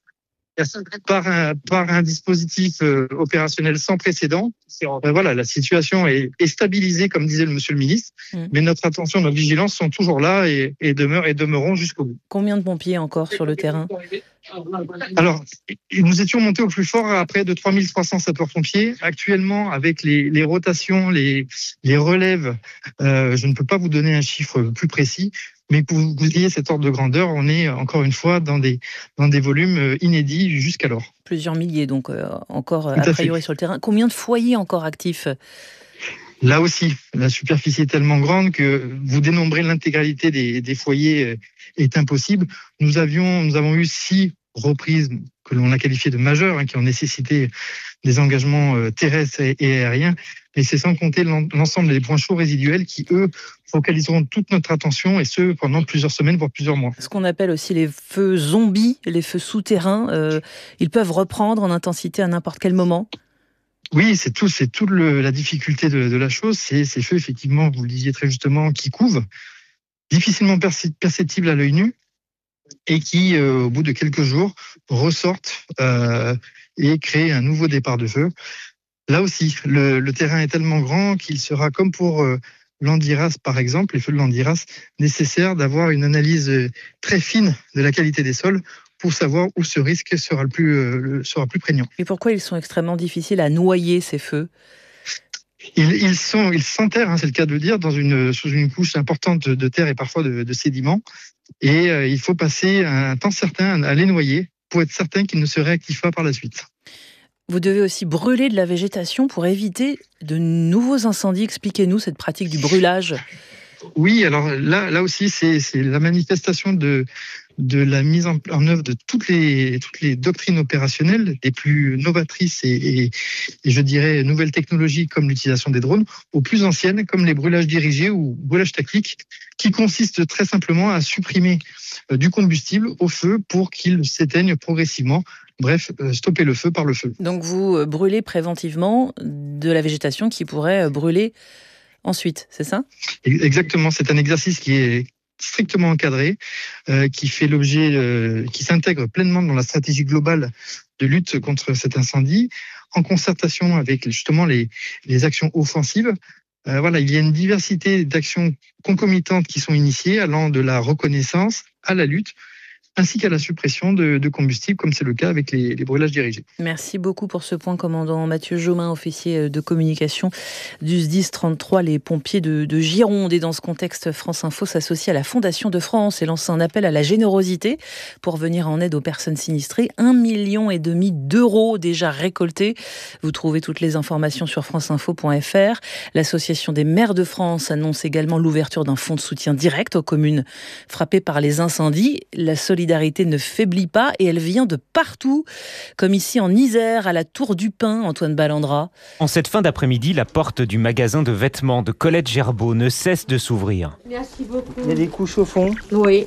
[SPEAKER 27] Par un dispositif opérationnel sans précédent. Voilà, la situation est stabilisée, comme disait le monsieur le ministre, mais notre attention, notre vigilance sont toujours là et demeureront jusqu'au bout.
[SPEAKER 18] Combien de pompiers encore sur le terrain ?
[SPEAKER 27] Alors, nous étions montés au plus fort à près de 3300 sapeurs-pompiers. Actuellement, avec les rotations, les relèves, je ne peux pas vous donner un chiffre plus précis, mais pour que vous ayez cet ordre de grandeur, on est encore une fois dans des volumes inédits jusqu'alors.
[SPEAKER 18] Plusieurs milliers donc encore a priori sur le terrain. Combien de foyers encore actifs ?
[SPEAKER 27] Là aussi, la superficie est tellement grande que vous dénombrer l'intégralité des foyers est impossible. Nous avons eu 6 reprises que l'on a qualifiées de majeures, qui ont nécessité des engagements terrestres et aériens. Et c'est sans compter l'ensemble des points chauds résiduels qui, eux, focaliseront toute notre attention, et ce, pendant plusieurs semaines, voire plusieurs mois.
[SPEAKER 18] Ce qu'on appelle aussi les feux zombies, les feux souterrains, ils peuvent reprendre en intensité à n'importe quel moment.
[SPEAKER 27] Oui, c'est toute la difficulté de la chose. C'est ces feux, effectivement, vous le disiez très justement, qui couvent, difficilement perceptibles à l'œil nu, et qui, au bout de quelques jours, ressortent et créent un nouveau départ de feu. Là aussi, le terrain est tellement grand qu'il sera, comme pour l'Andiras par exemple, les feux de l'Andiras, nécessaire d'avoir une analyse très fine de la qualité des sols pour savoir où ce risque sera le plus prégnant.
[SPEAKER 18] Et pourquoi ils sont extrêmement difficiles à noyer, ces feux ?
[SPEAKER 27] Ils s'enterrent, c'est le cas de le dire, sous une couche importante de terre et parfois de sédiments. Et il faut passer un temps certain à les noyer pour être certain qu'ils ne se réactivent pas par la suite.
[SPEAKER 18] Vous devez aussi brûler de la végétation pour éviter de nouveaux incendies. Expliquez-nous cette pratique du brûlage.
[SPEAKER 27] Oui, alors là aussi, c'est la manifestation de la mise en œuvre de toutes les doctrines opérationnelles, des plus novatrices et je dirais nouvelles technologies comme l'utilisation des drones, aux plus anciennes comme les brûlages dirigés ou brûlages tactiques, qui consistent très simplement à supprimer du combustible au feu pour qu'il s'éteigne progressivement. Bref, stopper le feu par le feu.
[SPEAKER 18] Donc vous brûlez préventivement de la végétation qui pourrait brûler ensuite, c'est ça ?
[SPEAKER 27] Exactement, c'est un exercice qui est strictement encadré, qui fait l'objet, qui s'intègre pleinement dans la stratégie globale de lutte contre cet incendie, en concertation avec justement les actions offensives. Voilà, il y a une diversité d'actions concomitantes qui sont initiées, allant de la reconnaissance à la lutte, ainsi qu'à la suppression de combustible, comme c'est le cas avec les brûlages dirigés.
[SPEAKER 18] Merci beaucoup pour ce point, commandant Mathieu Jaumin, officier de communication du SDIS 33, les pompiers de Gironde. Et dans ce contexte, France Info s'associe à la Fondation de France et lance un appel à la générosité pour venir en aide aux personnes sinistrées. 1,5 million d'euros déjà récoltés. Vous trouvez toutes les informations sur franceinfo.fr. L'Association des maires de France annonce également l'ouverture d'un fonds de soutien direct aux communes frappées par les incendies. La solidarité ne faiblit pas et elle vient de partout, comme ici en Isère, à la Tour du Pin, Antoine Ballandra.
[SPEAKER 3] En cette fin d'après-midi, la porte du magasin de vêtements de Colette Gerbeau ne cesse de s'ouvrir.
[SPEAKER 24] Merci beaucoup.
[SPEAKER 25] Il y a des couches au fond ?
[SPEAKER 24] Oui.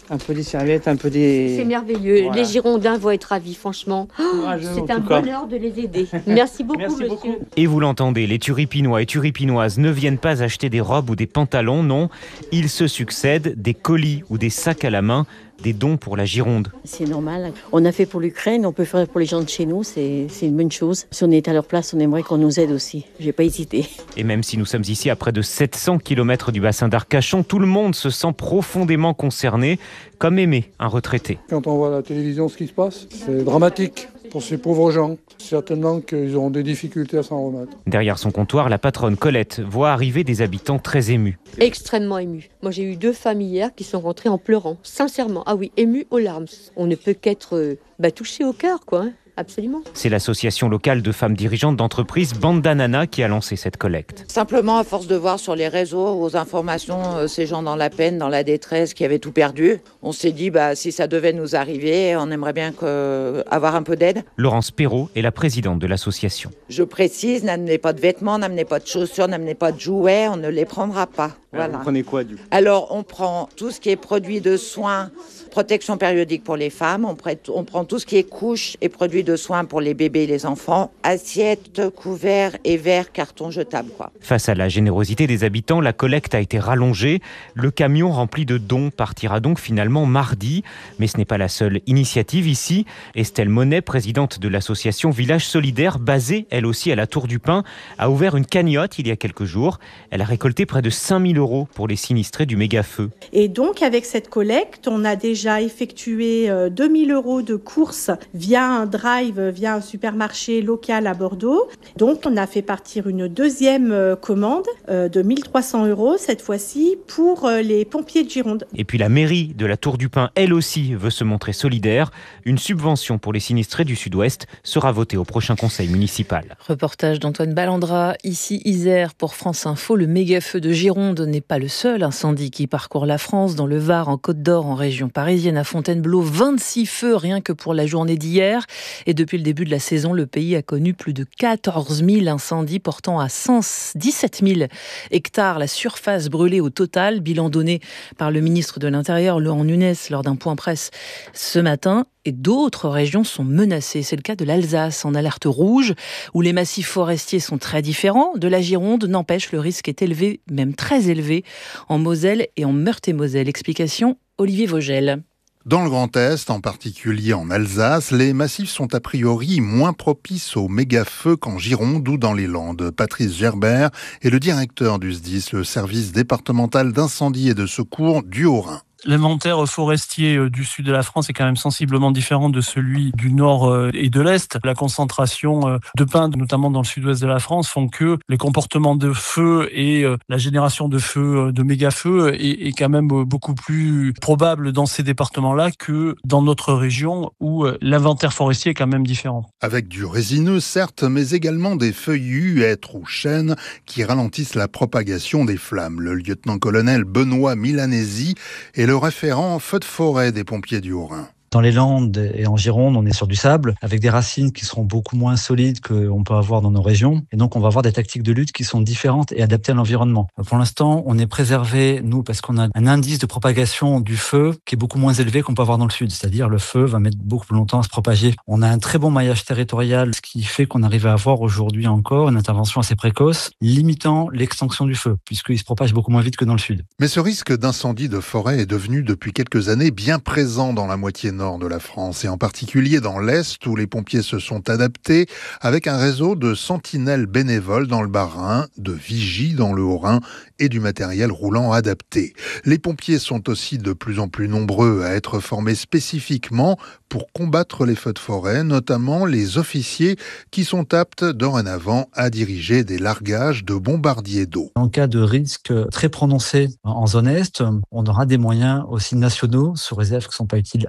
[SPEAKER 4] Un peu des serviettes, un peu des...
[SPEAKER 5] C'est merveilleux.
[SPEAKER 4] Voilà.
[SPEAKER 5] Les Girondins vont être ravis, franchement. C'est un bonheur de les aider. Merci beaucoup, monsieur.
[SPEAKER 3] Et vous l'entendez, les Turipinois et Turipinoises ne viennent pas acheter des robes ou des pantalons, non. Ils se succèdent des colis ou des sacs à la main, des dons pour la Gironde.
[SPEAKER 5] C'est normal. On a fait pour l'Ukraine, on peut faire pour les gens de chez nous, c'est une bonne chose. Si on est à leur place, on aimerait qu'on nous aide aussi. J'ai pas hésité.
[SPEAKER 3] Et même si nous sommes ici à près de 700 km du bassin d'Arcachon, tout le monde se sent profondément concerné, comme Aimé, un retraité.
[SPEAKER 8] Quand on voit à la télévision ce qui se passe, c'est dramatique pour ces pauvres gens. Certainement qu'ils auront des difficultés à s'en remettre.
[SPEAKER 3] Derrière son comptoir, la patronne Colette voit arriver des habitants très émus.
[SPEAKER 5] Extrêmement ému. Moi, j'ai eu 2 femmes hier qui sont rentrées en pleurant, sincèrement. Ah oui, émues aux larmes. On ne peut qu'être touché au cœur, quoi. Absolument.
[SPEAKER 3] C'est l'association locale de femmes dirigeantes d'entreprise Bandanana qui a lancé cette collecte.
[SPEAKER 9] Simplement, à force de voir sur les réseaux, aux informations, ces gens dans la peine, dans la détresse, qui avaient tout perdu, on s'est dit, si ça devait nous arriver, on aimerait bien avoir un peu d'aide.
[SPEAKER 3] Laurence Perrault est la présidente de l'association.
[SPEAKER 9] Je précise, n'amenez pas de vêtements, n'amenez pas de chaussures, n'amenez pas de jouets, on ne les prendra pas. Voilà.
[SPEAKER 4] Vous prenez quoi, du coup ?
[SPEAKER 9] Alors, on prend tout ce qui est produits de soins, protection périodique pour les femmes, on prend tout ce qui est couches et produits de soins pour les bébés et les enfants, assiettes, couverts et verres, cartons jetables, quoi.
[SPEAKER 3] Face à la générosité des habitants, la collecte a été rallongée. Le camion rempli de dons partira donc finalement mardi. Mais ce n'est pas la seule initiative ici. Estelle Monet, présidente de l'association Village Solidaire, basée elle aussi à la Tour du Pin, a ouvert une cagnotte il y a quelques jours. Elle a récolté près de 5 000 € pour les sinistrés du méga-feu.
[SPEAKER 10] Et donc avec cette collecte, on a déjà effectué 2 000 € de courses via un drive, via un supermarché local à Bordeaux. Donc on a fait partir une deuxième commande de 1 300 € cette fois-ci pour les pompiers de Gironde.
[SPEAKER 3] Et puis la mairie de la Tour du Pin, elle aussi, veut se montrer solidaire. Une subvention pour les sinistrés du Sud-Ouest sera votée au prochain conseil municipal.
[SPEAKER 18] Reportage d'Antoine Ballandra, ici Isère pour France Info. Le méga-feu de Gironde n'est pas le seul incendie qui parcourt la France. Dans le Var, en Côte d'Or, en région parisienne, à Fontainebleau, 26 feux rien que pour la journée d'hier. Et depuis le début de la saison, le pays a connu plus de 14 000 incendies portant à 117 000 hectares la surface brûlée au total. Bilan donné par le ministre de l'Intérieur, Laurent Nunez, lors d'un point presse ce matin. Et d'autres régions sont menacées. C'est le cas de l'Alsace, en alerte rouge, où les massifs forestiers sont très différents de la Gironde. N'empêche, le risque est élevé, même très élevé, en Moselle et en Meurthe-et-Moselle. Explication, Olivier Vogel.
[SPEAKER 11] Dans le Grand Est, en particulier en Alsace, les massifs sont a priori moins propices aux méga-feux qu'en Gironde ou dans les Landes. Patrice Gerbert est le directeur du SDIS, le service départemental d'incendie et de secours du Haut-Rhin.
[SPEAKER 15] L'inventaire forestier du sud de la France est quand même sensiblement différent de celui du nord et de l'est. La concentration de pins, notamment dans le sud-ouest de la France, font que les comportements de feu et la génération de feux, de méga-feux, est quand même beaucoup plus probable dans ces départements-là que dans notre région où l'inventaire forestier est quand même différent.
[SPEAKER 11] Avec du résineux, certes, mais également des feuillus, hêtres ou chênes qui ralentissent la propagation des flammes. Le lieutenant-colonel Benoît Milanesi est le référent feu de forêt des pompiers du Haut-Rhin.
[SPEAKER 28] Dans les Landes et en Gironde, on est sur du sable, avec des racines qui seront beaucoup moins solides qu'on peut avoir dans nos régions. Et donc, on va avoir des tactiques de lutte qui sont différentes et adaptées à l'environnement. Pour l'instant, on est préservé, nous, parce qu'on a un indice de propagation du feu qui est beaucoup moins élevé qu'on peut avoir dans le sud. C'est-à-dire, le feu va mettre beaucoup plus longtemps à se propager. On a un très bon maillage territorial, ce qui fait qu'on arrive à avoir aujourd'hui encore une intervention assez précoce, limitant l'extension du feu, puisqu'il se propage beaucoup moins vite que dans le sud.
[SPEAKER 11] Mais ce risque d'incendie de forêt est devenu depuis quelques années bien présent dans la moitié nord de la France et en particulier dans l'Est où les pompiers se sont adaptés avec un réseau de sentinelles bénévoles dans le Bas-Rhin, de vigies dans le Haut-Rhin et du matériel roulant adapté. Les pompiers sont aussi de plus en plus nombreux à être formés spécifiquement pour combattre les feux de forêt, notamment les officiers qui sont aptes dorénavant à diriger des largages de bombardiers d'eau.
[SPEAKER 28] En cas de risque très prononcé en zone Est, on aura des moyens aussi nationaux sous réserve qui ne sont pas utiles ailleurs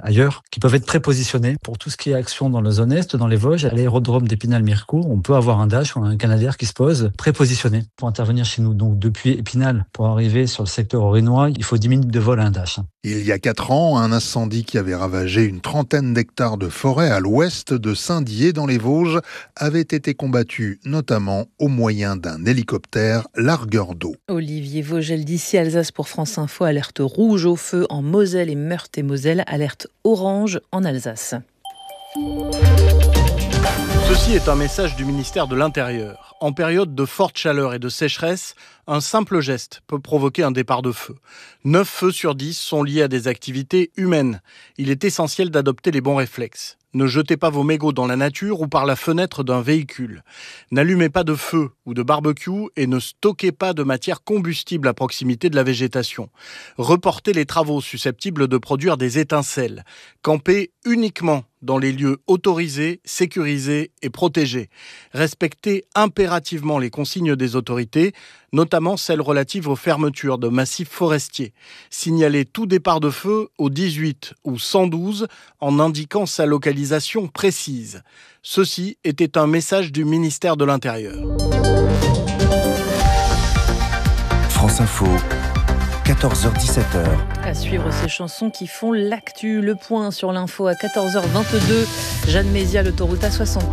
[SPEAKER 28] qui peuvent être prépositionnés pour tout ce qui est action dans la zone Est, dans les Vosges, à l'aérodrome d'Épinal-Mirecourt. On peut avoir un Dash ou un Canadair qui se pose prépositionné pour intervenir chez nous. Donc depuis Épinal, pour arriver sur le secteur orinois, il faut 10 minutes de vol à un Dash.
[SPEAKER 11] Il y a 4 ans, un incendie qui avait ravagé une trentaine d'hectares de forêt à l'ouest de Saint-Dié dans les Vosges avait été combattu notamment au moyen d'un hélicoptère largueur d'eau.
[SPEAKER 18] Olivier Vogel d'ici Alsace pour France Info. Alerte rouge au feu en Moselle et Meurthe-et-Moselle. Alerte orange en Alsace.
[SPEAKER 1] Ceci est un message du ministère de l'Intérieur. En période de forte chaleur et de sécheresse, un simple geste peut provoquer un départ de feu. 9 feux sur 10 sont liés à des activités humaines. Il est essentiel d'adopter les bons réflexes. Ne jetez pas vos mégots dans la nature ou par la fenêtre d'un véhicule. N'allumez pas de feu ou de barbecue et ne stockez pas de matière combustible à proximité de la végétation. Reportez les travaux susceptibles de produire des étincelles. Campez uniquement dans les lieux autorisés, sécurisés et protégés. Respectez impérativement les consignes des autorités, notamment celles relatives aux fermetures de massifs forestiers. Signalez tout départ de feu au 18 ou 112 en indiquant sa localisation précise. Ceci était un message du ministère de l'Intérieur.
[SPEAKER 16] France Info, 14h-17h.
[SPEAKER 18] À suivre ces chansons qui font l'actu. Le point sur l'info à 14h22. Jeanne Mézia, l'autoroute A60.